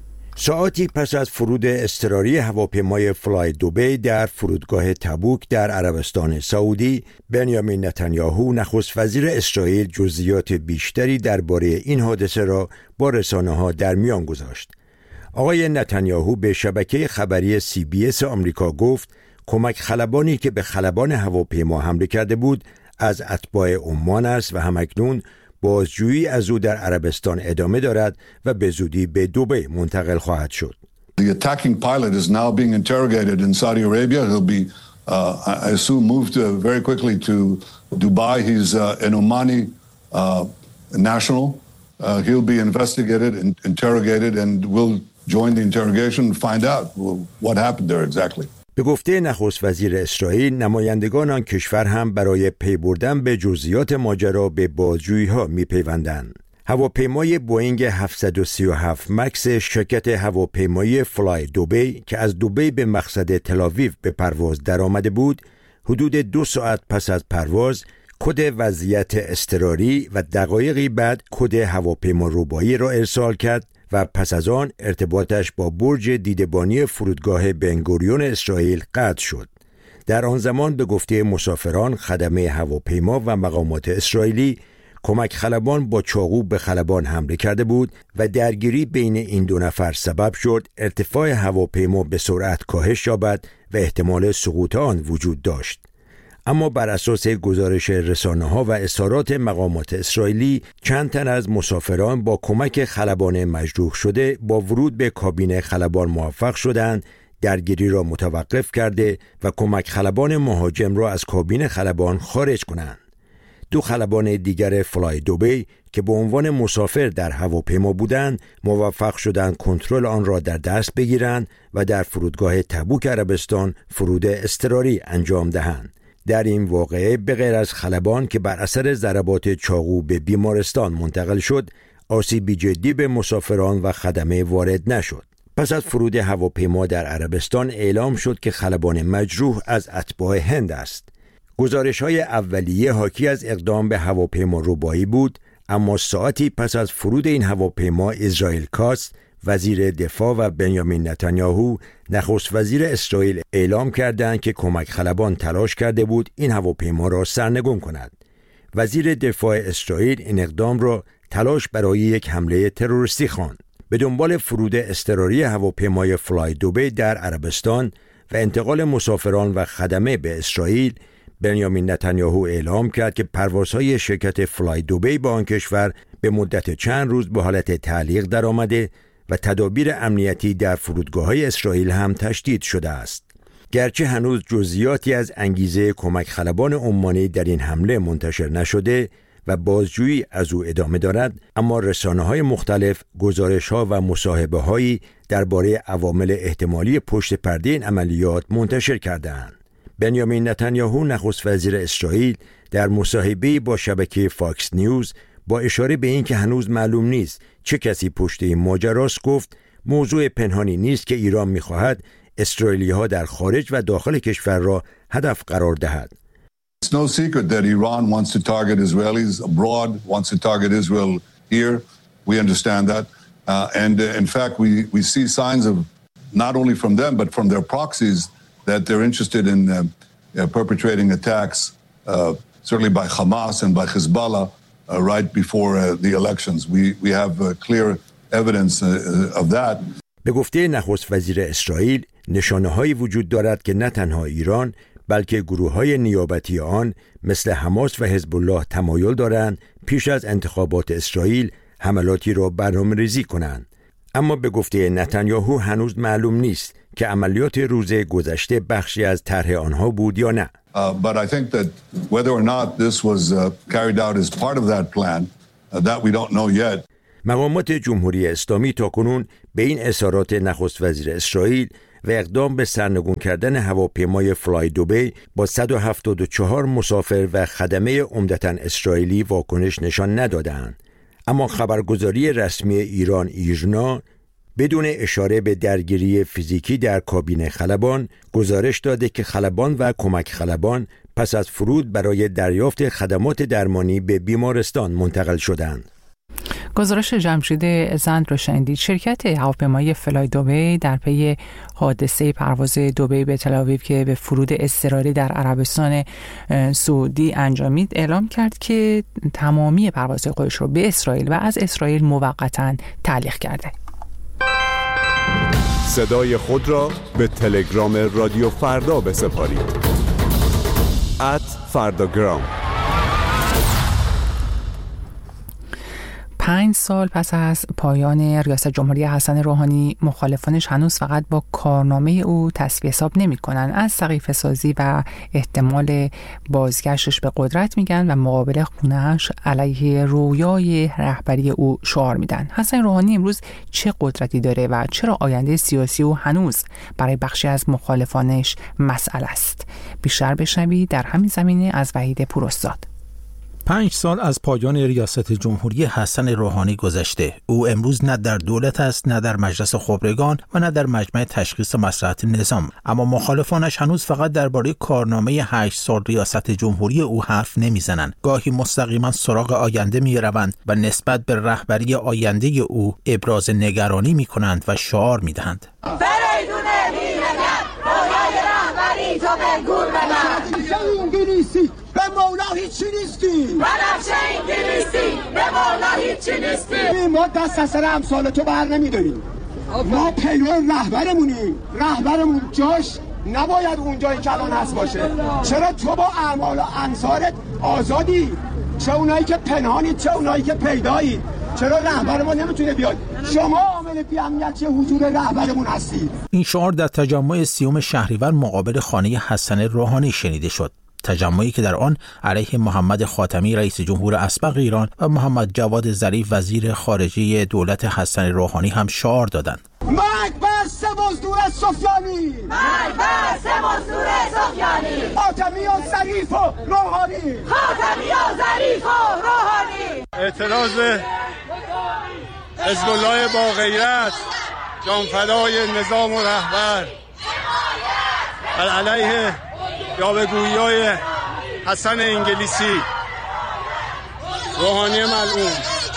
ساعتی پس از فرود اضطراری هواپیمای فلای دوبی در فرودگاه تبوک در عربستان سعودی، بنیامین نتانیاهو نخست وزیر اسرائیل جزئیات بیشتری درباره این حادثه را با رسانه‌ها در میان گذاشت. آقای نتانیاهو به شبکه خبری سی بی اس آمریکا گفت کمک خلبانی که به خلبان هواپیما حمله کرده بود از اتباع عمان است و همکنون بازجویی از او در عربستان ادامه دارد و به زودی به دبی منتقل خواهد شد. The attacking pilot is now being interrogated in Saudi Arabia. He'll be, uh, I assume, moved uh, very quickly to Dubai. He's uh, an Omani uh, national. Uh, he'll be investigated and interrogated, and we'll join the interrogation and find out what happened there exactly. به گفته نخست وزیر اسرائیل، نمایندگان آن کشور هم برای پی بردن به جزئیات ماجرا به بازجویی‌ها می‌پیوندند. هواپیمای بوئینگ هفتصد و سی و هفت مکس شرکت هواپیمایی فلای دوبی که از دبی به مقصد تل‌آویو به پرواز درآمده بود، حدود دو ساعت پس از پرواز کد وضعیت اضطراری و دقایقی بعد کد هواپیما ربایی را ارسال کرد و پس از آن ارتباطش با برج دیدبانی فرودگاه بنگوریون اسرائیل قطع شد. در آن زمان به گفته مسافران، خدمه هواپیما و مقامات اسرائیلی کمک خلبان با چاقو به خلبان حمله کرده بود و درگیری بین این دو نفر سبب شد ارتفاع هواپیما به سرعت کاهش یابد و احتمال سقوط آن وجود داشت. اما بر اساس گزارش رسانه‌ها و اظهارات مقامات اسرائیلی، چند تن از مسافران با کمک خلبان مجروح شده با ورود به کابین خلبان موفق شدند درگیری را متوقف کرده و کمک خلبان مهاجم را از کابین خلبان خارج کنند. دو خلبان دیگر فلای دوبی که به عنوان مسافر در هواپیما بودند موفق شدند کنترل آن را در دست بگیرند و در فرودگاه تبوک عربستان فرود اضطراری انجام دهند. در این واقعه به غیر از خلبان که بر اثر ضربات چاقو به بیمارستان منتقل شد، آسیبی جدی به مسافران و خدمه وارد نشد. پس از فرود هواپیما در عربستان اعلام شد که خلبان مجروح از اتباع هند است. گزارش‌های اولیه حاکی از اقدام به هواپیما ربایی بود، اما ساعتی پس از فرود این هواپیما اسرائیل کاتز وزیر دفاع و بنیامین نتانیاهو نخست وزیر اسرائیل اعلام کردند که کمک خلبان تلاش کرده بود این هواپیما را سرنگون کند. وزیر دفاع اسرائیل این اقدام را تلاش برای یک حمله تروریستی خواند. به دنبال فرود اضطراری هواپیمای فلای دوبی در عربستان و انتقال مسافران و خدمه به اسرائیل، بنیامین نتانیاهو اعلام کرد که پروازهای شرکت فلای دوبی با آن کشور به مدت چند روز به حالت تعلیق درآمده و تدابیر امنیتی در فرودگاه‌های اسرائیل هم تشدید شده است. گرچه هنوز جزئیاتی از انگیزه کمک خلبان عمانی در این حمله منتشر نشده و بازجویی از او ادامه دارد، اما رسانه‌های مختلف گزارش‌ها و مصاحبه‌هایی درباره عوامل احتمالی پشت پرده این عملیات منتشر کرده‌اند. بنیامین نتانیاهو نخست وزیر اسرائیل در مصاحبه‌ای با شبکه فاکس نیوز با اشاره به این که هنوز معلوم نیست چه کسی پشت این ماجراست گفت موضوع پنهانی نیست که ایران می‌خواهد اسرائیلی‌ها در خارج و داخل کشور را هدف قرار دهد. It's no secret that Iran wants to target Israelis abroad, wants to target Israel here. We understand that. Uh, and uh, in fact, we, we see signs of, not only from them, but from their proxies, that they're interested in uh, uh, perpetrating attacks, uh, certainly by Hamas and by Hezbollah, uh, right before uh, the elections. We, we have uh, clear evidence uh, of that. به گفته نخست وزیر اسرائیل، نشانه‌هایی وجود دارد که نه تنها ایران بلکه گروه‌های نیابتی آن مثل حماس و حزب الله تمایل دارند پیش از انتخابات اسرائیل حملاتی را برنامه‌ریزی کنند. اما به گفته نتانیاهو هنوز معلوم نیست که عملیات روز گذشته بخشی از طرح آنها بود یا نه. Uh, but I think that whether or not this was uh, carried out as part of that plan, uh, that we don't know yet. مقامات جمهوری اسلامی تاکنون به این اظهارات نخست وزیر اسرائیل و اقدام به سرنگون کردن هواپیمای فلای دوبی با صد و هفتاد و چهار مسافر و خدمه عمدتاً اسرائیلی واکنش نشان ندادند. اما خبرگزاری رسمی ایران ایرنا بدون اشاره به درگیری فیزیکی در کابین خلبان گزارش داده که خلبان و کمک خلبان پس از فرود برای دریافت خدمات درمانی به بیمارستان منتقل شدند. گزارش جمشید زند را شنیدید. شرکت هواپیمای فلای دوبی در پی حادثه پرواز دوبی به تل‌آویو که به فرود اضطراری در عربستان سعودی انجامید اعلام کرد که تمامی پروازهای خودش را به اسرائیل و از اسرائیل موقتاً تعلیق کرده. صدای خود را به تلگرام رادیو فردا بسپارید. ات فرداگرام. پنج سال پس از پایان ریاست جمهوری حسن روحانی، مخالفانش هنوز فقط با کارنامه او تصفیه حساب نمی کنن. از سقیفه سازی و احتمال بازگشتش به قدرت میگن و مقابل خونه‌اش علیه رویای رهبری او شعار میدن. حسن روحانی امروز چه قدرتی داره و چرا آینده سیاسی او هنوز برای بخشی از مخالفانش مسئله است؟ بیشتر بشنوید در همین زمینه از وحید پوراستاد. پنج سال از پایان ریاست جمهوری حسن روحانی گذشته. او امروز نه در دولت است، نه در مجلس خبرگان و نه در مجمع تشخیص مصلحت نظام. اما مخالفانش هنوز فقط درباره کارنامه هشت سال ریاست جمهوری او حرف نمیزنند. گاهی مستقیما سراغ آینده میروند و نسبت به رهبری آینده او ابراز نگرانی میکنند و شعار میدهند. فریدون بی‌نگه رویای رهبری تو به گور ببر. به مولا هیچی نیستی، بنفشه انگلیسی به مولا هیچی نیستی. ما دست از سر امثال تو بر نمیداریم. ما پیرو رهبرمونیم. رهبرمون جاش نباید اونجایی که الان هست باشه. چرا تو با اعمال و انصارت آزادی؟ چه اونایی که پنهانی، چه اونایی که پیدایی؟ چرا رهبر ما نمیتونه بیاد؟ شما عامل بی‌امنیتی حضور رهبرمون هستید. این شعار در تجمع سیوم شهریور مقابل خانه حسن روحانی شنیده شد. تجمعی که در آن علیه محمد خاتمی رئیس جمهور اسبق ایران و محمد جواد ظریف وزیر خارجه دولت حسن روحانی هم شعار دادند. مرگ بر سوار مزدور سفیانی، مرگ بر سه مزدور سفیانی، خاتمی و ظریف و روحانی، خاتمی و ظریف و روحانی. اعتراض حزب الله با غیرت، جانفدای نظام و رهبر، بر علیه یاوه‌گویی‌های حسن انگلیسی، روحانی ملعون.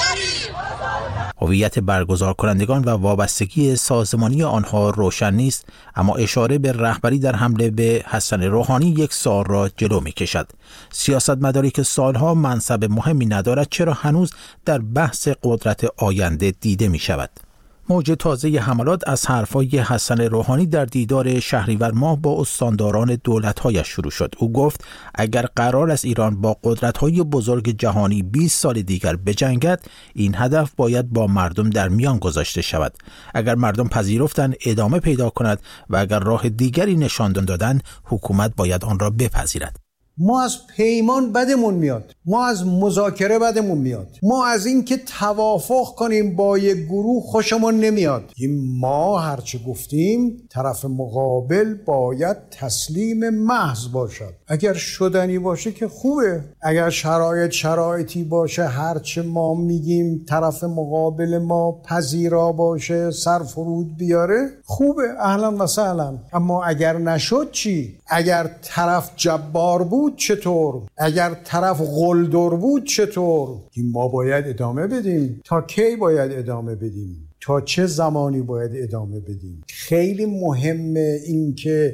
هویت برگزار کنندگان و وابستگی سازمانی آنها روشن نیست، اما اشاره به رهبری در حمله به حسن روحانی یک سوال را جلو می کشد. سیاستمداری که سالها منصب مهمی ندارد چرا هنوز در بحث قدرت آینده دیده می شود؟ موج تازه حملات از حرفای حسن روحانی در دیدار شهریور ماه با استانداران دولت‌هایش شروع شد. او گفت اگر قرار است ایران با قدرت‌های بزرگ جهانی بیست سال دیگر بجنگد، این هدف باید با مردم در میان گذاشته شود. اگر مردم پذیرفتند ادامه پیدا کند و اگر راه دیگری نشان دادند، حکومت باید آن را بپذیرد. ما از پیمان بدمون میاد، ما از مذاکره بدمون میاد، ما از این که توافق کنیم با یک گروه خوشمون نمیاد. ما هرچه گفتیم طرف مقابل باید تسلیم محض باشد. اگر شدنی باشه که خوبه، اگر شرایط شرایطی باشه هرچه ما میگیم طرف مقابل ما پذیرا باشه، سر فرود بیاره، خوبه، اهلا و سهلا. اما اگر نشد چی؟ اگر طرف جبار بود چطور؟ اگر طرف قلدر بود چطور؟ ما باید ادامه بدیم. تا کی باید ادامه بدیم؟ تا چه زمانی باید ادامه بدیم؟ خیلی مهمه این که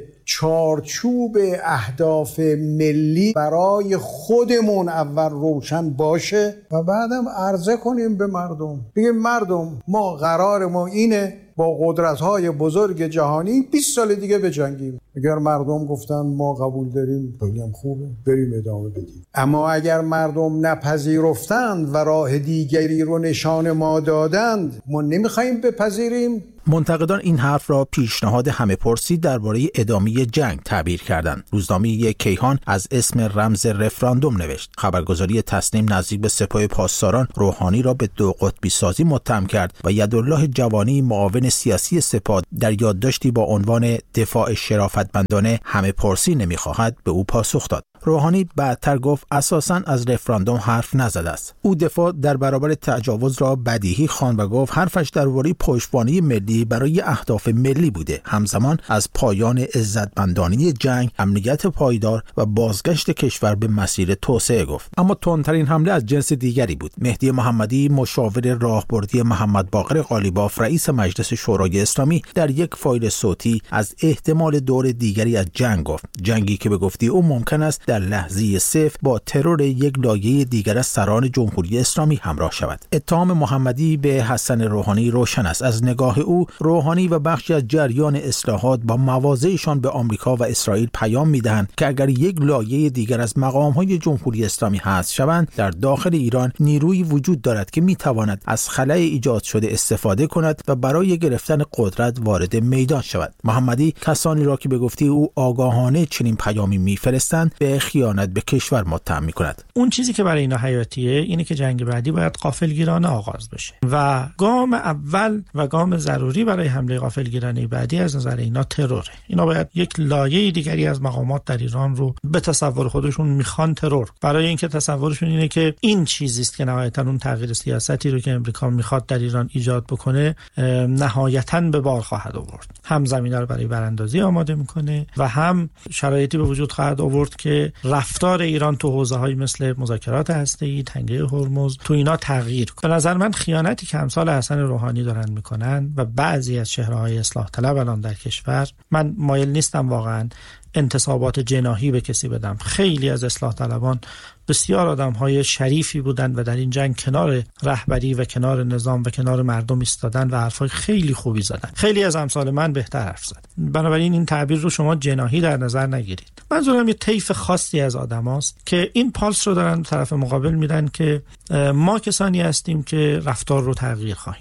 چارچوب اهداف ملی برای خودمون اول روشن باشه و بعدم عرضه کنیم به مردم. بگیم مردم ما قرار ما اینه با قدرت‌های بزرگ جهانی بیست سال دیگه بجنگیم. اگر مردم گفتن ما قبول داریم، خیلی هم خوبه، بریم ادامه بدیم. اما اگر مردم نپذیرفتند و راه دیگری رو نشان ما دادند، ما نمیخوایم بپذیریم. منتقدان این حرف را پیشنهاد همه‌پرسی درباره ادامه جنگ تعبیر کردند. روزنامه کیهان از اسم رمز رفراندوم نوشت. خبرگزاری تسنیم نزدیک به سپاه پاسداران روحانی را به دو قطبی سازی متهم کرد و یدالله جوانی معاون سیاسی سپاه در یادداشتی با عنوان دفاع شرافتمندانه همه‌پرسی نمی‌خواهد به او پاسخ داد. روحانی بعدتر گفت اساساً از رفراندوم حرف نزده است. او دفاع در برابر تجاوز را بدیهی خواند و گفت حرفش درباره پشتوانه ملی برای اهداف ملی بوده. همزمان از پایان عزتمندانه جنگ، امنیت پایدار و بازگشت کشور به مسیر توسعه گفت. اما تندترین حمله از جنس دیگری بود. مهدی محمدی، مشاور راهبردی محمد باقر قالیباف، رئیس مجلس شورای اسلامی، در یک فایل صوتی از احتمال دور دیگری از جنگ گفت. جنگی که به گفته او ممکن است در لحظه صفر با ترور یک لایه دیگر از سران جمهوری اسلامی همراه شود. اتهام محمدی به حسن روحانی روشن است. از نگاه او روحانی و بخشی از جریان اصلاحات با مواضعشان به آمریکا و اسرائیل پیام میدهند که اگر یک لایه دیگر از مقام‌های جمهوری اسلامی حذف شوند، در داخل ایران نیرویی وجود دارد که میتواند از خلأ ایجاد شده استفاده کند و برای گرفتن قدرت وارد میدان شود. محمدی کسانی را که به گفته او آگاهانه چنین پیامی میفرستند به خیانت به کشور متهم می‌کند. اون چیزی که برای اینا حیاتیه اینه که جنگ بعدی باید غافلگیرانه آغاز بشه و گام اول و گام ضروری برای حمله غافلگیرانه بعدی از نظر اینا تروره. اینا باید یک لایه دیگری از مقامات در ایران رو به تصور خودشون میخوان ترور، برای اینکه تصورشون اینه که این چیزی است که نهایتاً اون تغییر سیاستی رو که امریکا میخواد در ایران ایجاد بکنه نهایتاً به بار خواهد آورد. هم زمینه رو برای براندازی آماده میکنه و هم شرایطی به وجود خواهد آورد که رفتار ایران تو حوزه‌های مثل مذاکرات هسته‌ای، تنگه هرمز، تو اینا تغییر کنه. به نظر من خیانتی که امثال حسن روحانی دارن میکنن و بعضی از چهره‌های اصلاح طلب الان در کشور، من مایل نیستم واقعا انتصابات جناحی به کسی بدم. خیلی از اصلاح طلبان بسیار آدم‌های شریفی بودند و در این جنگ کنار رهبری و کنار نظام و کنار مردم ایستادن و حرفای خیلی خوبی زدن. خیلی از امثال من بهتر حرف زدن. بنابراین این تعبیر رو شما جناحی در نظر نگیرید. منظورم یه طیف خاصی از آدماست که این پالس رو دارن طرف مقابل میدن که ما کسانی هستیم که رفتار رو تغییر خواهیم داد.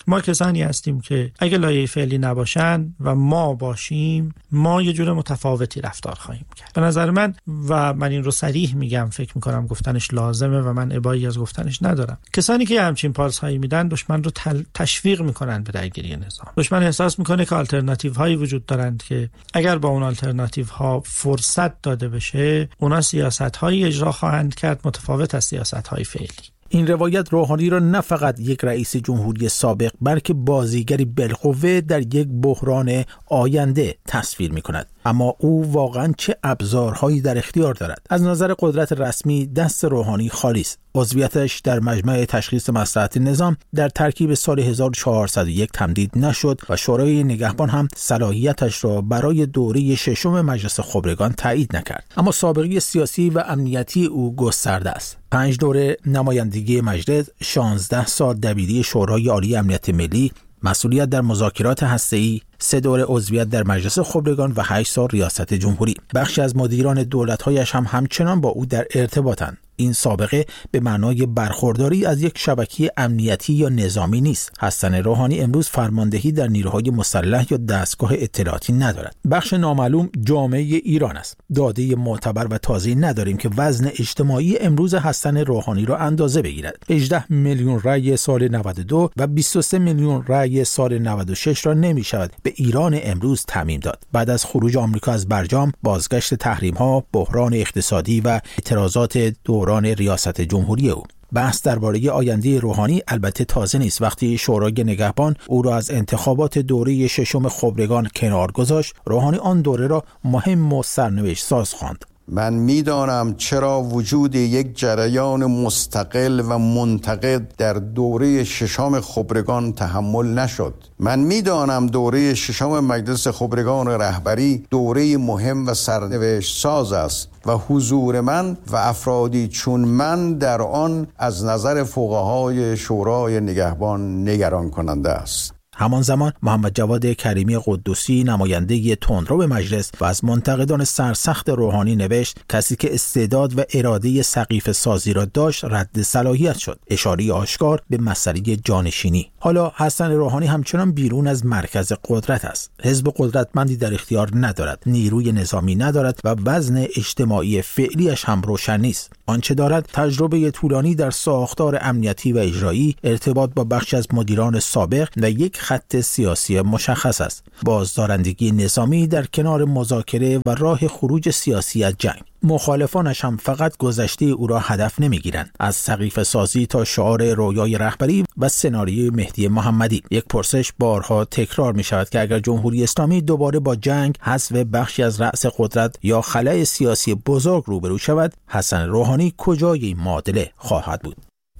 ما کسانی هستیم که اگه لایه فعلی نباشن و ما باشیم، ما یه جور متفاوتی رفتار خواهیم کرد. به نظر من، و من این رو صریح میگم، فکر میکنم گفتنش لازمه و من ابایی از گفتنش ندارم، کسانی که همچین پالس هایی میدن دشمن رو تشویق میکنن به درگیری نظام. دشمن احساس میکنه که آلترناتیو هایی وجود دارند که اگر با اون آلترناتیو ها فرصت داده بشه، اونا سیاست هایی اجرا خواهند کرد متفاوت از سیاست های فعلی. این روایت روحانی را نه فقط یک رئیس جمهوری سابق بلکه بازیگری بالقوه در یک بحران آینده تصویر می کند. اما او واقعا چه ابزارهایی در اختیار دارد؟ از نظر قدرت رسمی دست روحانی خالی است. عضویتش در مجمع تشخیص مصلحت نظام در ترکیب سال هزار و چهارصد و یک تمدید نشد و شورای نگهبان هم صلاحیتش را برای دوره ششم مجلس خبرگان تایید نکرد. اما سابقه سیاسی و امنیتی او گسترده است. پنج دوره نمایندگی مجلس، شانزده سال دبیری شورای عالی امنیت ملی، مسئولیت در مذاکرات هسته‌ای، سه دوره عضویت در مجلس خبرگان و هشت سال ریاست جمهوری. بخشی از مدیران دولت‌هایش هم همچنان با او در ارتباطند. این سابقه به معنای برخورداری از یک شبکه امنیتی یا نظامی نیست. حسن روحانی امروز فرماندهی در نیروهای مسلح یا دستگاه اطلاعاتی ندارد. بخش نامعلوم جامعه ایران است. داده معتبر و تازه‌ای نداریم که وزن اجتماعی امروز حسن روحانی را اندازه بگیرد. هجده میلیون رأی سال نود و دو و بیست و سه میلیون رأی سال نود و شش را نمی شود به ایران امروز تعمیم داد. بعد از خروج آمریکا از برجام، بازگشت تحریم‌ها، بحران اقتصادی و اعتراضات دوران ریاست جمهوری او، بحث درباره آینده روحانی البته تازه نیست. وقتی شورای نگهبان او را از انتخابات دوره ششم خبرگان کنار گذاشت، روحانی آن دوره را مهم و سرنوشت ساز خواند. من میدانم چرا وجود یک جریان مستقل و منتقد در دوره ششم خبرگان تحمل نشد. من میدانم دوره ششم مجلس خبرگان رهبری دوره مهم و سرنوشت ساز است و حضور من و افرادی چون من در آن از نظر فقهای شورای نگهبان نگران کننده است. همان زمان محمد جواد کریمی قدوسی، نماینده تندرو به مجلس و از منتقدان سرسخت روحانی نوشت کسی که استعداد و اراده سقیفه سازی را داشت رد صلاحیت شد. اشاره آشکار به مسئله جانشینی. حالا حسن روحانی همچنان بیرون از مرکز قدرت است. حزب قدرتمندی در اختیار ندارد، نیروی نظامی ندارد و وزن اجتماعی فعلیش هم روشن نیست. آنچه دارد تجربه طولانی در ساختار امنیتی و اجرایی، ارتباط با بخش از مدیران سابق و یک خط سیاسی مشخص است. بازدارندگی نظامی در کنار مذاکره و راه خروج سیاسی از جنگ. مخالفانش هم فقط گذشته او را هدف نمیگیرند، از سقیفه سازی تا شعار رویای رهبری و سناریوی مهدی محمدی. یک پرسش بارها تکرار می شود که اگر جمهوری اسلامی دوباره با جنگ، حذف بخشی از رأس قدرت یا خلأ سیاسی بزرگ روبرو شود، حسن روحانی کجای این معادله خواهد بود؟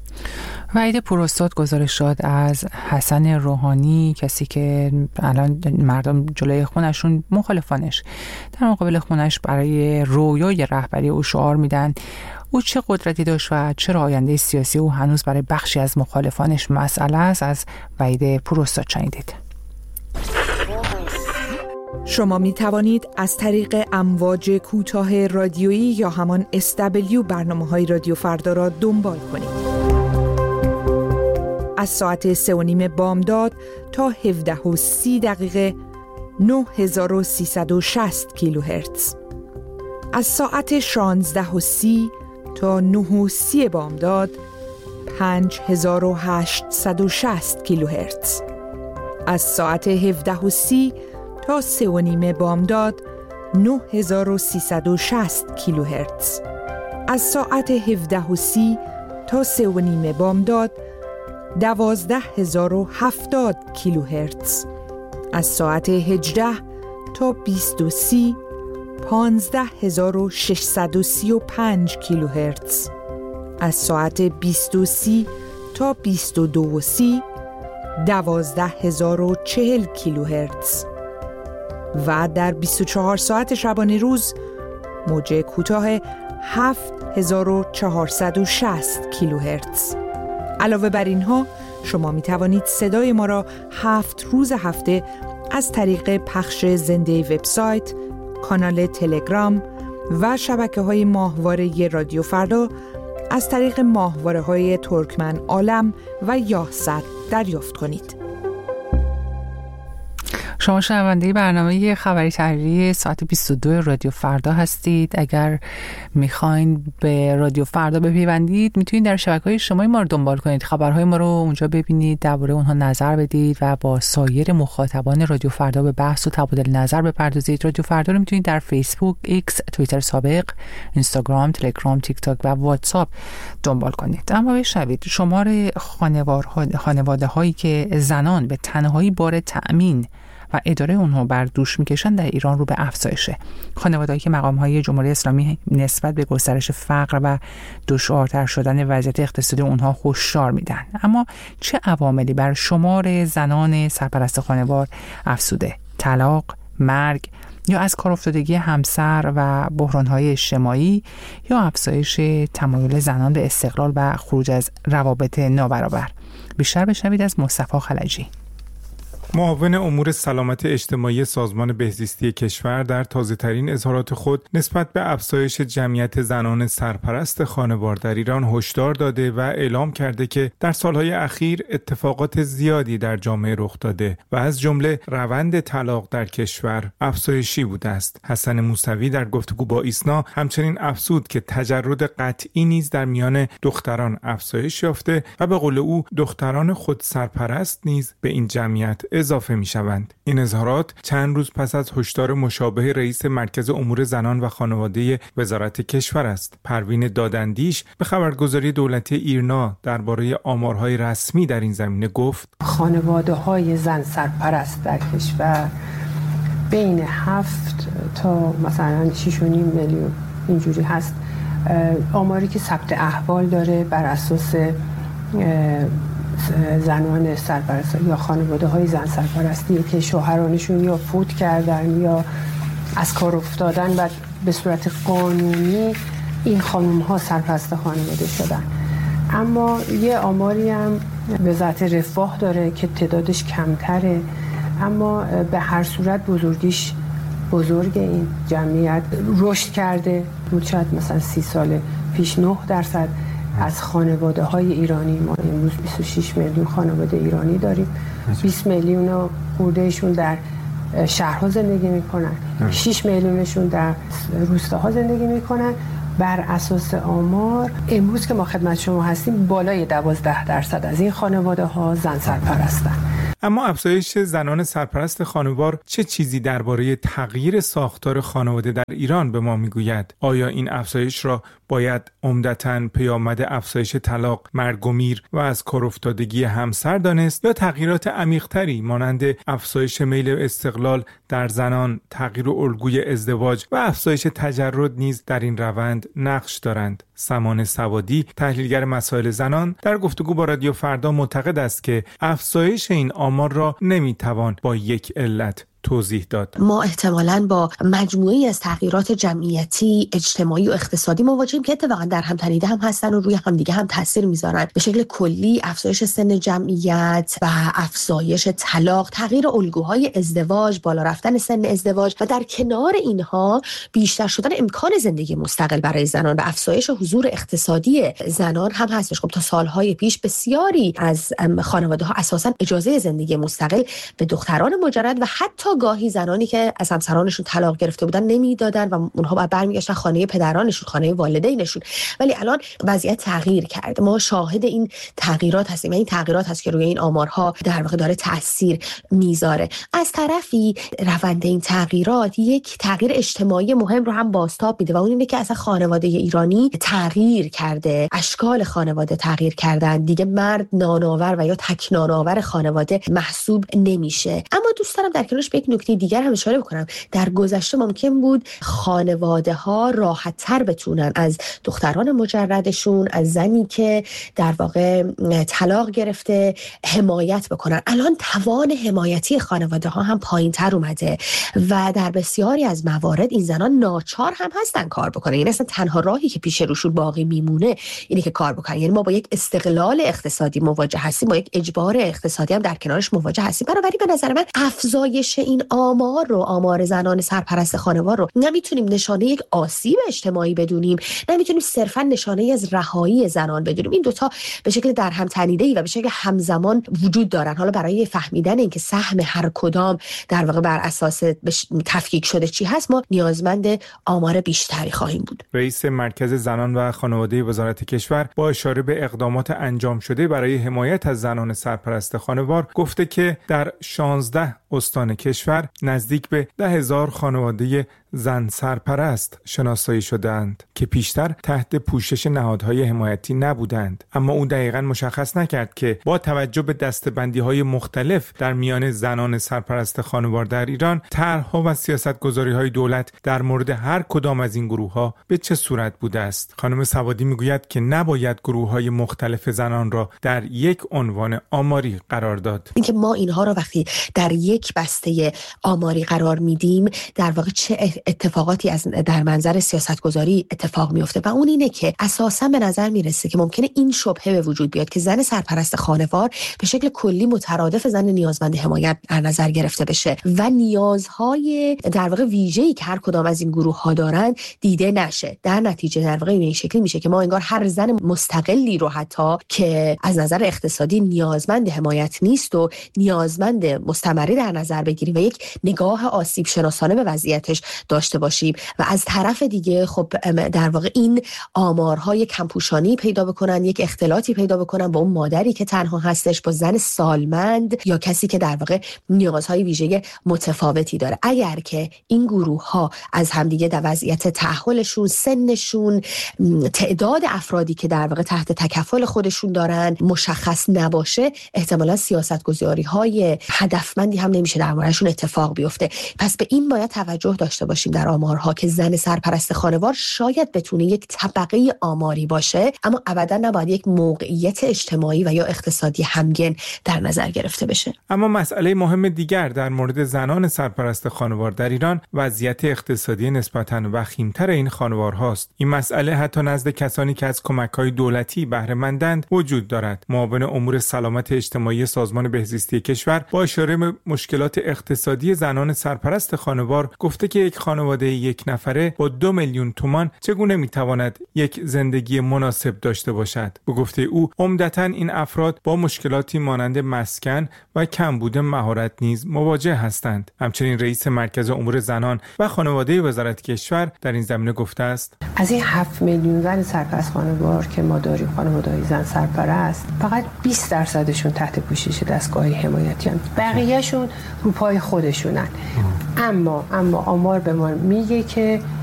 وحید پوراستاد گزارش داد از حسن روحانی، کسی که الان مردم جلوی خونشون، مخالفانش در مقابل خونش برای رویای رهبری او شعار میدن. او چه قدرتی داشت و چرا آینده سیاسی او هنوز برای بخشی از مخالفانش مسئله است؟ از وحید پوراستاد شنیدید. شما می توانید از طریق امواج کوتاه رادیویی یا همان اس دبلیو برنامه‌های رادیو فردا را دنبال کنید. از ساعت سه و نیم بامداد تا هفده و سی دقیقه نه هزار و سیصد و شصت کیلوهرتز. از ساعت شانزده و سی تا نه و سی بامداد پنج هزار و هشتصد و شصت کیلوهرتز. از ساعت هفده و سی تا سه و نیم بامداد نه هزار و سیصد و شصت کیلوهرتز. از ساعت هفده و سی تا سه و نیم بامداد دوازده هزار و هفتاد کیلوهرتز. از ساعت هجده تا بیست و سی پانزده هزار و ششصد و سی و پنج کیلوهرتز. از ساعت بیست و سی تا بیست و دو و سی دوازده هزار و چهل کیلوهرتز. و در بیست و چهار ساعت شبانه روز موج کوتاه هفت هزار و چهارصد و شصت کیلوهرتز. علاوه بر اینها شما می توانید صدای ما را هفت روز هفته از طریق پخش زنده وبسایت، کانال تلگرام و شبکه‌های ماهواره رادیو فردا از طریق ماهواره‌های ترکمن عالم و یاهصد دریافت کنید. شما شنونده برنامه خبری تحریری ساعت بیست و دو رادیو فردا هستید. اگر میخواین به رادیو فردا بپیوندید میتونید در شبکه‌های اجتماعی ما رو دنبال کنید، خبرهای ما رو اونجا ببینید، درباره اونها نظر بدید و با سایر مخاطبان رادیو فردا به بحث و تبادل نظر بپردازید. رادیو فردا رو میتونید در فیسبوک، ایکس، توییتر سابق، اینستاگرام، تلگرام، تیک تاک و واتساپ دنبال کنید. اما بشنوید شمار خانواده هایی که زنان به تنهایی بار تأمین و اداره اونها بر دوش میکشن در ایران رو به افزایشه. خانواده‌ای که مقام‌های جمهوری اسلامی نسبت به گسترش فقر و دشوارتر شدن وضعیت اقتصادی اونها هشدار میدن. اما چه عواملی بر شمار زنان سرپرست خانوار افزوده؟ طلاق، مرگ یا از کار افتادگی همسر و بحران‌های اجتماعی یا افزایش تمایل زنان به استقلال و خروج از روابط نابرابر؟ بیشتر بشنوید از مصطفی خلجی، معاون امور سلامت اجتماعی سازمان بهزیستی کشور، در تازه‌ترین اظهارات خود نسبت به افزایش جمعیت زنان سرپرست خانوار در ایران هشدار داده و اعلام کرده که در سالهای اخیر اتفاقات زیادی در جامعه رخ داده و از جمله روند طلاق در کشور افزایشی بوده است. حسن موسوی در گفتگو با ایسنا همچنین افزود که تجرد قطعی نیز در میان دختران افزایش یافته و به قول او دختران خود سرپرست نیز به این جمعیت اضافه می شوند. این اظهارات چند روز پس از هشدار مشابه رئیس مرکز امور زنان و خانواده وزارت کشور است. پروین دادندیش به خبرگزاری دولتی ایرنا درباره آمارهای رسمی در این زمینه گفت: خانواده‌های زن سرپرست در کشور بین هفت تا مثلا شش و نیم میلیون اینجوری هست. آماری که ثبت احوال داره بر اساس زنان سرپرست یا خانواده های زن سرپرستی که شوهرانشون یا فوت کردن یا از کار افتادن و به صورت قانونی این خانم ها سرپرست خانواده شدن. اما یه آماری هم وزارت رفاه داره که تعدادش کمتره، اما به هر صورت بزرگیش بزرگ این جمعیت رشد کرده. بود شاید مثلا سی سال پیش نه درصد از خانواده های ایرانی، ما امروز بیست و شش میلیون خانواده ایرانی داریم. بیست میلیون خوردهشون در شهرها زندگی میکنن، شش میلیونشون در روستاها زندگی میکنن. بر اساس آمار امروز که ما خدمت شما هستیم بالای دوازده درصد از این خانواده ها زن سرپرستن. اما افزایش زنان سرپرست خانوار چه چیزی درباره تغییر ساختار خانواده در ایران به ما میگوید؟ آیا این افزایش را باید عمدتاً پیامد افزایش طلاق، مرگ و میر و از کار افتادگی همسر دانست، یا تغییرات عمیق‌تری مانند افزایش میل استقلال در زنان، تغییر الگوی ازدواج و افزایش تجرد نیز در این روند نقش دارند؟ سمان سوادی، تحلیلگر مسائل زنان، در گفتگو با رادیو فردا معتقد است که افزایش این آمار را نمیتوان با یک علت توضیح داد. ما احتمالاً با مجموعه‌ای از تغییرات جمعیتی، اجتماعی و اقتصادی مواجهیم که اتفاقاً در هم تنیده هم هستن و روی همدیگه هم تاثیر میذارن. به شکل کلی افزایش سن جمعیت و افزایش طلاق، تغییر الگوهای ازدواج، بالا رفتن سن ازدواج و در کنار اینها بیشتر شدن امکان زندگی مستقل برای زنان و افزایش حضور اقتصادی زنان هم هستش. خب تا سالهای پیش بسیاری از خانواده‌ها اساساً اجازه زندگی مستقل به دختران مجرد و حتی گاهی زنانی که از همسرانشون طلاق گرفته بودن نمیدادن و اونها بعد برمیگشتن خانه پدرانشون، خانه والدینشون. ولی الان وضعیت تغییر کرد. ما شاهد این تغییرات هستیم. این تغییرات هست که روی این آمارها در واقع داره تاثیر میذاره. از طرفی روند این تغییرات یک تغییر اجتماعی مهم رو هم بازتاب میده و اون اینه که اصلا خانواده ایرانی تغییر کرده. اشکال خانواده تغییر کردن. دیگه مرد نانآور و یا تک نانآور خانواده محسوب نمیشه. اما دوست دارم در کنارش به یک نکته دیگر هم اشاره بکنم. در گذشته ممکن بود خانواده ها راحت تر بتونن از دختران مجردشون، از زنی که در واقع طلاق گرفته حمایت بکنن. الان توان حمایتی خانواده ها هم پایین تر اومده و در بسیاری از موارد این زنان ناچار هم هستن کار بکنن. یعنی اصلا تنها راهی که پیش روشون باقی میمونه اینه که کار بکنن. یعنی ما با یک استقلال اقتصادی مواجه هستیم، با یک اجبار اقتصادی هم در کنارش مواجه هستیم. بنابراین به نظر من افزایش این این آمار رو، آمار زنان سرپرست خانوار رو نمیتونیم نشانه یک آسیب اجتماعی بدونیم، نمیتونیم صرفا نشانه از رهایی زنان بدونیم. این دوتا به شکل در هم تنیده‌ای و به شکل همزمان وجود دارن. حالا برای فهمیدن اینکه سهم هر کدام در واقع بر اساس تفکیک شده چی هست، ما نیازمند آمار بیشتری خواهیم بود. رئیس مرکز زنان و خانواده وزارت کشور با اشاره به اقدامات انجام شده برای حمایت از زنان سرپرست خانوار گفته که در شانزده استان کشور نزدیک به ده هزار خانواده زن سرپرست شناسایی شدند که پیشتر تحت پوشش نهادهای حمایتی نبودند. اما او دقیقاً مشخص نکرد که با توجه به دسته‌بندی‌های مختلف در میان زنان سرپرست خانوار در ایران، طرح‌ها و سیاست‌گذاری‌های دولت در مورد هر کدام از این گروه‌ها به چه صورت بوده است. خانم سوادی میگوید که نباید گروه‌های مختلف زنان را در یک عنوان آماری قرار داد. اینکه ما اینها را وقتی در یک بسته آماری قرار میدیم، در واقع چه اتفاقاتی از در منظر سیاستگذاری اتفاق میفته و اون اینه که اساسا به نظر میرسه که ممکنه این شبهه به وجود بیاد که زن سرپرست خانوار به شکل کلی مترادف زن نیازمند حمایت در نظر گرفته بشه و نیازهای در واقع ویژه‌ای که هر کدام از این گروه ها دارن دیده نشه. در نتیجه در واقع این شکلی میشه که ما انگار هر زن مستقلی رو حتی که از نظر اقتصادی نیازمند حمایت نیست و نیازمند مستمری در نظر بگیریم و یک نگاه آسیب شناسانه به وضعیتش داشته باشیم و از طرف دیگه خب در واقع این آمارهای کمپوشانی پیدا بکنن، یک اختلاطی پیدا بکنن با اون مادری که تنها هستش، با زن سالمند یا کسی که در واقع نیازهای ویژه متفاوتی داره. اگر که این گروه ها از همدیگه در وضعیت تأهلشون، سنشون، تعداد افرادی که در واقع تحت تکفل خودشون دارن مشخص نباشه، احتمالا سیاستگذاری های هدفمندی هم نمیشه در موردشون اتفاق بیفته. پس به این باید توجه داشته باشیم در آمارها که زن سرپرست خانوار شاید بتونه یک طبقه آماری باشه، اما ابدا نباید یک موقعیت اجتماعی و یا اقتصادی همگن در نظر گرفته بشه. اما مسئله مهم دیگر در مورد زنان سرپرست خانوار در ایران وضعیت اقتصادی نسبتاً وخیم‌تر این خانوارهاست. این مسئله حتی نزد کسانی که از کمک‌های دولتی بهره مندند وجود دارد. معاون امور سلامت اجتماعی سازمان بهزیستی کشور با اشاره به مشکلات اقتصادی زنان سرپرست خانوار گفته که یک خانواده یک نفره با دو میلیون تومان چگونه میتواند یک زندگی مناسب داشته باشد. به گفته او عمدتاً این افراد با مشکلاتی مانند مسکن و کمبود مهارت نیز مواجه هستند. همچنین رئیس مرکز امور زنان و خانواده وزارت کشور در این زمینه گفته است: از این هفت میلیون زن سرپرست خانوار که ما داریم، خانواده‌های زن سرپرست، فقط بیست درصدشون تحت پوشش دستگاه حمایتی هستند. بقیه‌شون رو پای خودشونن. اما اما آمار به ما میگه که